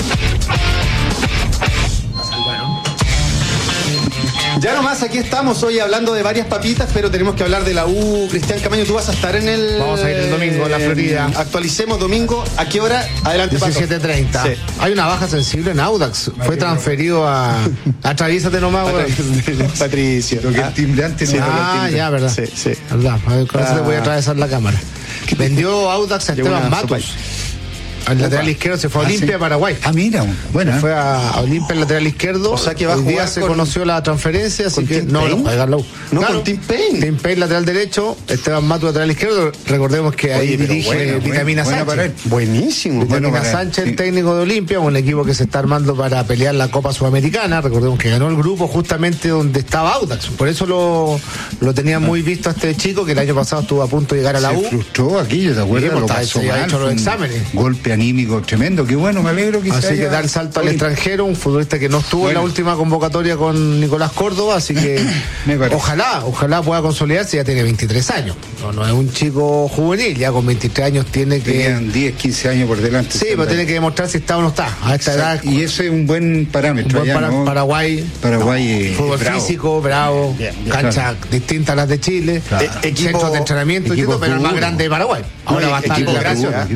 Speaker 3: Ya nomás, aquí estamos hoy hablando de varias papitas, pero tenemos que hablar de la U. Cristian Camaño, tú vas a estar en el...
Speaker 4: Vamos a ir el domingo en la Florida.
Speaker 3: Actualicemos domingo. ¿A qué hora? Adelante, Pato.
Speaker 4: diecisiete treinta. Sí. Hay una baja sensible en Audax. Fue transferido a... Atravísate nomás, güey.
Speaker 3: Patricio.
Speaker 5: Lo que el timbre antes no
Speaker 4: Ah,
Speaker 5: lo
Speaker 4: ya, verdad.
Speaker 3: Sí, sí.
Speaker 4: Verdad. A ver, con eso
Speaker 3: Ah.
Speaker 4: te voy a atravesar la cámara. Vendió Audax a Esteban Matos. Al lateral izquierdo se fue a
Speaker 5: Ah,
Speaker 4: Olimpia,
Speaker 5: sí.
Speaker 4: Paraguay.
Speaker 5: Ah, mira, bueno.
Speaker 4: Fue a, a Olimpia el lateral izquierdo.
Speaker 3: O sea que va a
Speaker 4: Hoy día
Speaker 3: jugar
Speaker 4: se
Speaker 3: con-
Speaker 4: conoció la transferencia, así
Speaker 3: con
Speaker 4: que
Speaker 3: Tim
Speaker 4: no,
Speaker 3: Payne.
Speaker 4: no juega la U.
Speaker 3: No, con Tim Payne.
Speaker 4: Tim Payne lateral derecho, Esteban Mato lateral izquierdo. Recordemos que ahí
Speaker 5: Oye, pero
Speaker 4: dirige
Speaker 5: bueno,
Speaker 4: Vitamina
Speaker 5: buena
Speaker 4: Sánchez.
Speaker 5: para él.
Speaker 3: Buenísimo.
Speaker 4: Vitamina
Speaker 5: Bueno, para-
Speaker 4: Sánchez,
Speaker 5: sí.
Speaker 4: el técnico de Olimpia, un equipo que se está armando para pelear la Copa Sudamericana. Recordemos que ganó el grupo justamente donde estaba Audax. Por eso lo, lo tenía muy visto a este chico, que el año pasado estuvo a punto de llegar a la
Speaker 5: Se
Speaker 4: U.
Speaker 5: frustró aquello, ¿te acuerdas?
Speaker 4: Sí,
Speaker 5: Lo
Speaker 4: pues,
Speaker 5: pasó
Speaker 4: se había
Speaker 5: mal,
Speaker 4: hecho los
Speaker 5: fue un
Speaker 4: exámenes.
Speaker 5: Golpe anímico tremendo. Qué bueno, me alegro que se
Speaker 4: Así
Speaker 5: haya-
Speaker 4: que da el salto al
Speaker 5: Oye,
Speaker 4: extranjero, un futbolista que no estuvo en la
Speaker 5: Bueno.
Speaker 4: última convocatoria con Nicolás Córdoba, así que
Speaker 5: Me parece.
Speaker 4: ojalá, ojalá pueda consolidarse, ya tiene veintitrés años. No, no es un chico juvenil, ya con veintitrés años tiene que...
Speaker 5: Tenían diez, quince años por delante.
Speaker 4: Sí, pero tiene que demostrar si está o no está. A esta edad,
Speaker 5: Y ese es un buen
Speaker 4: un
Speaker 5: parámetro.
Speaker 4: buen
Speaker 5: allá,
Speaker 4: para-
Speaker 5: ¿no?
Speaker 4: Paraguay,
Speaker 5: Paraguay eh,
Speaker 4: fútbol
Speaker 5: bravo.
Speaker 4: físico, bravo,
Speaker 5: Bien, bien.
Speaker 4: canchas distintas a las de Chile,
Speaker 5: Claro.
Speaker 4: eh, centros de entrenamiento, y
Speaker 5: Equipo
Speaker 4: todo, pero el más
Speaker 5: duro.
Speaker 4: grande de Paraguay. Ahora
Speaker 5: No,
Speaker 4: va a estar
Speaker 5: equipo
Speaker 4: en la
Speaker 5: duro.
Speaker 4: gracia.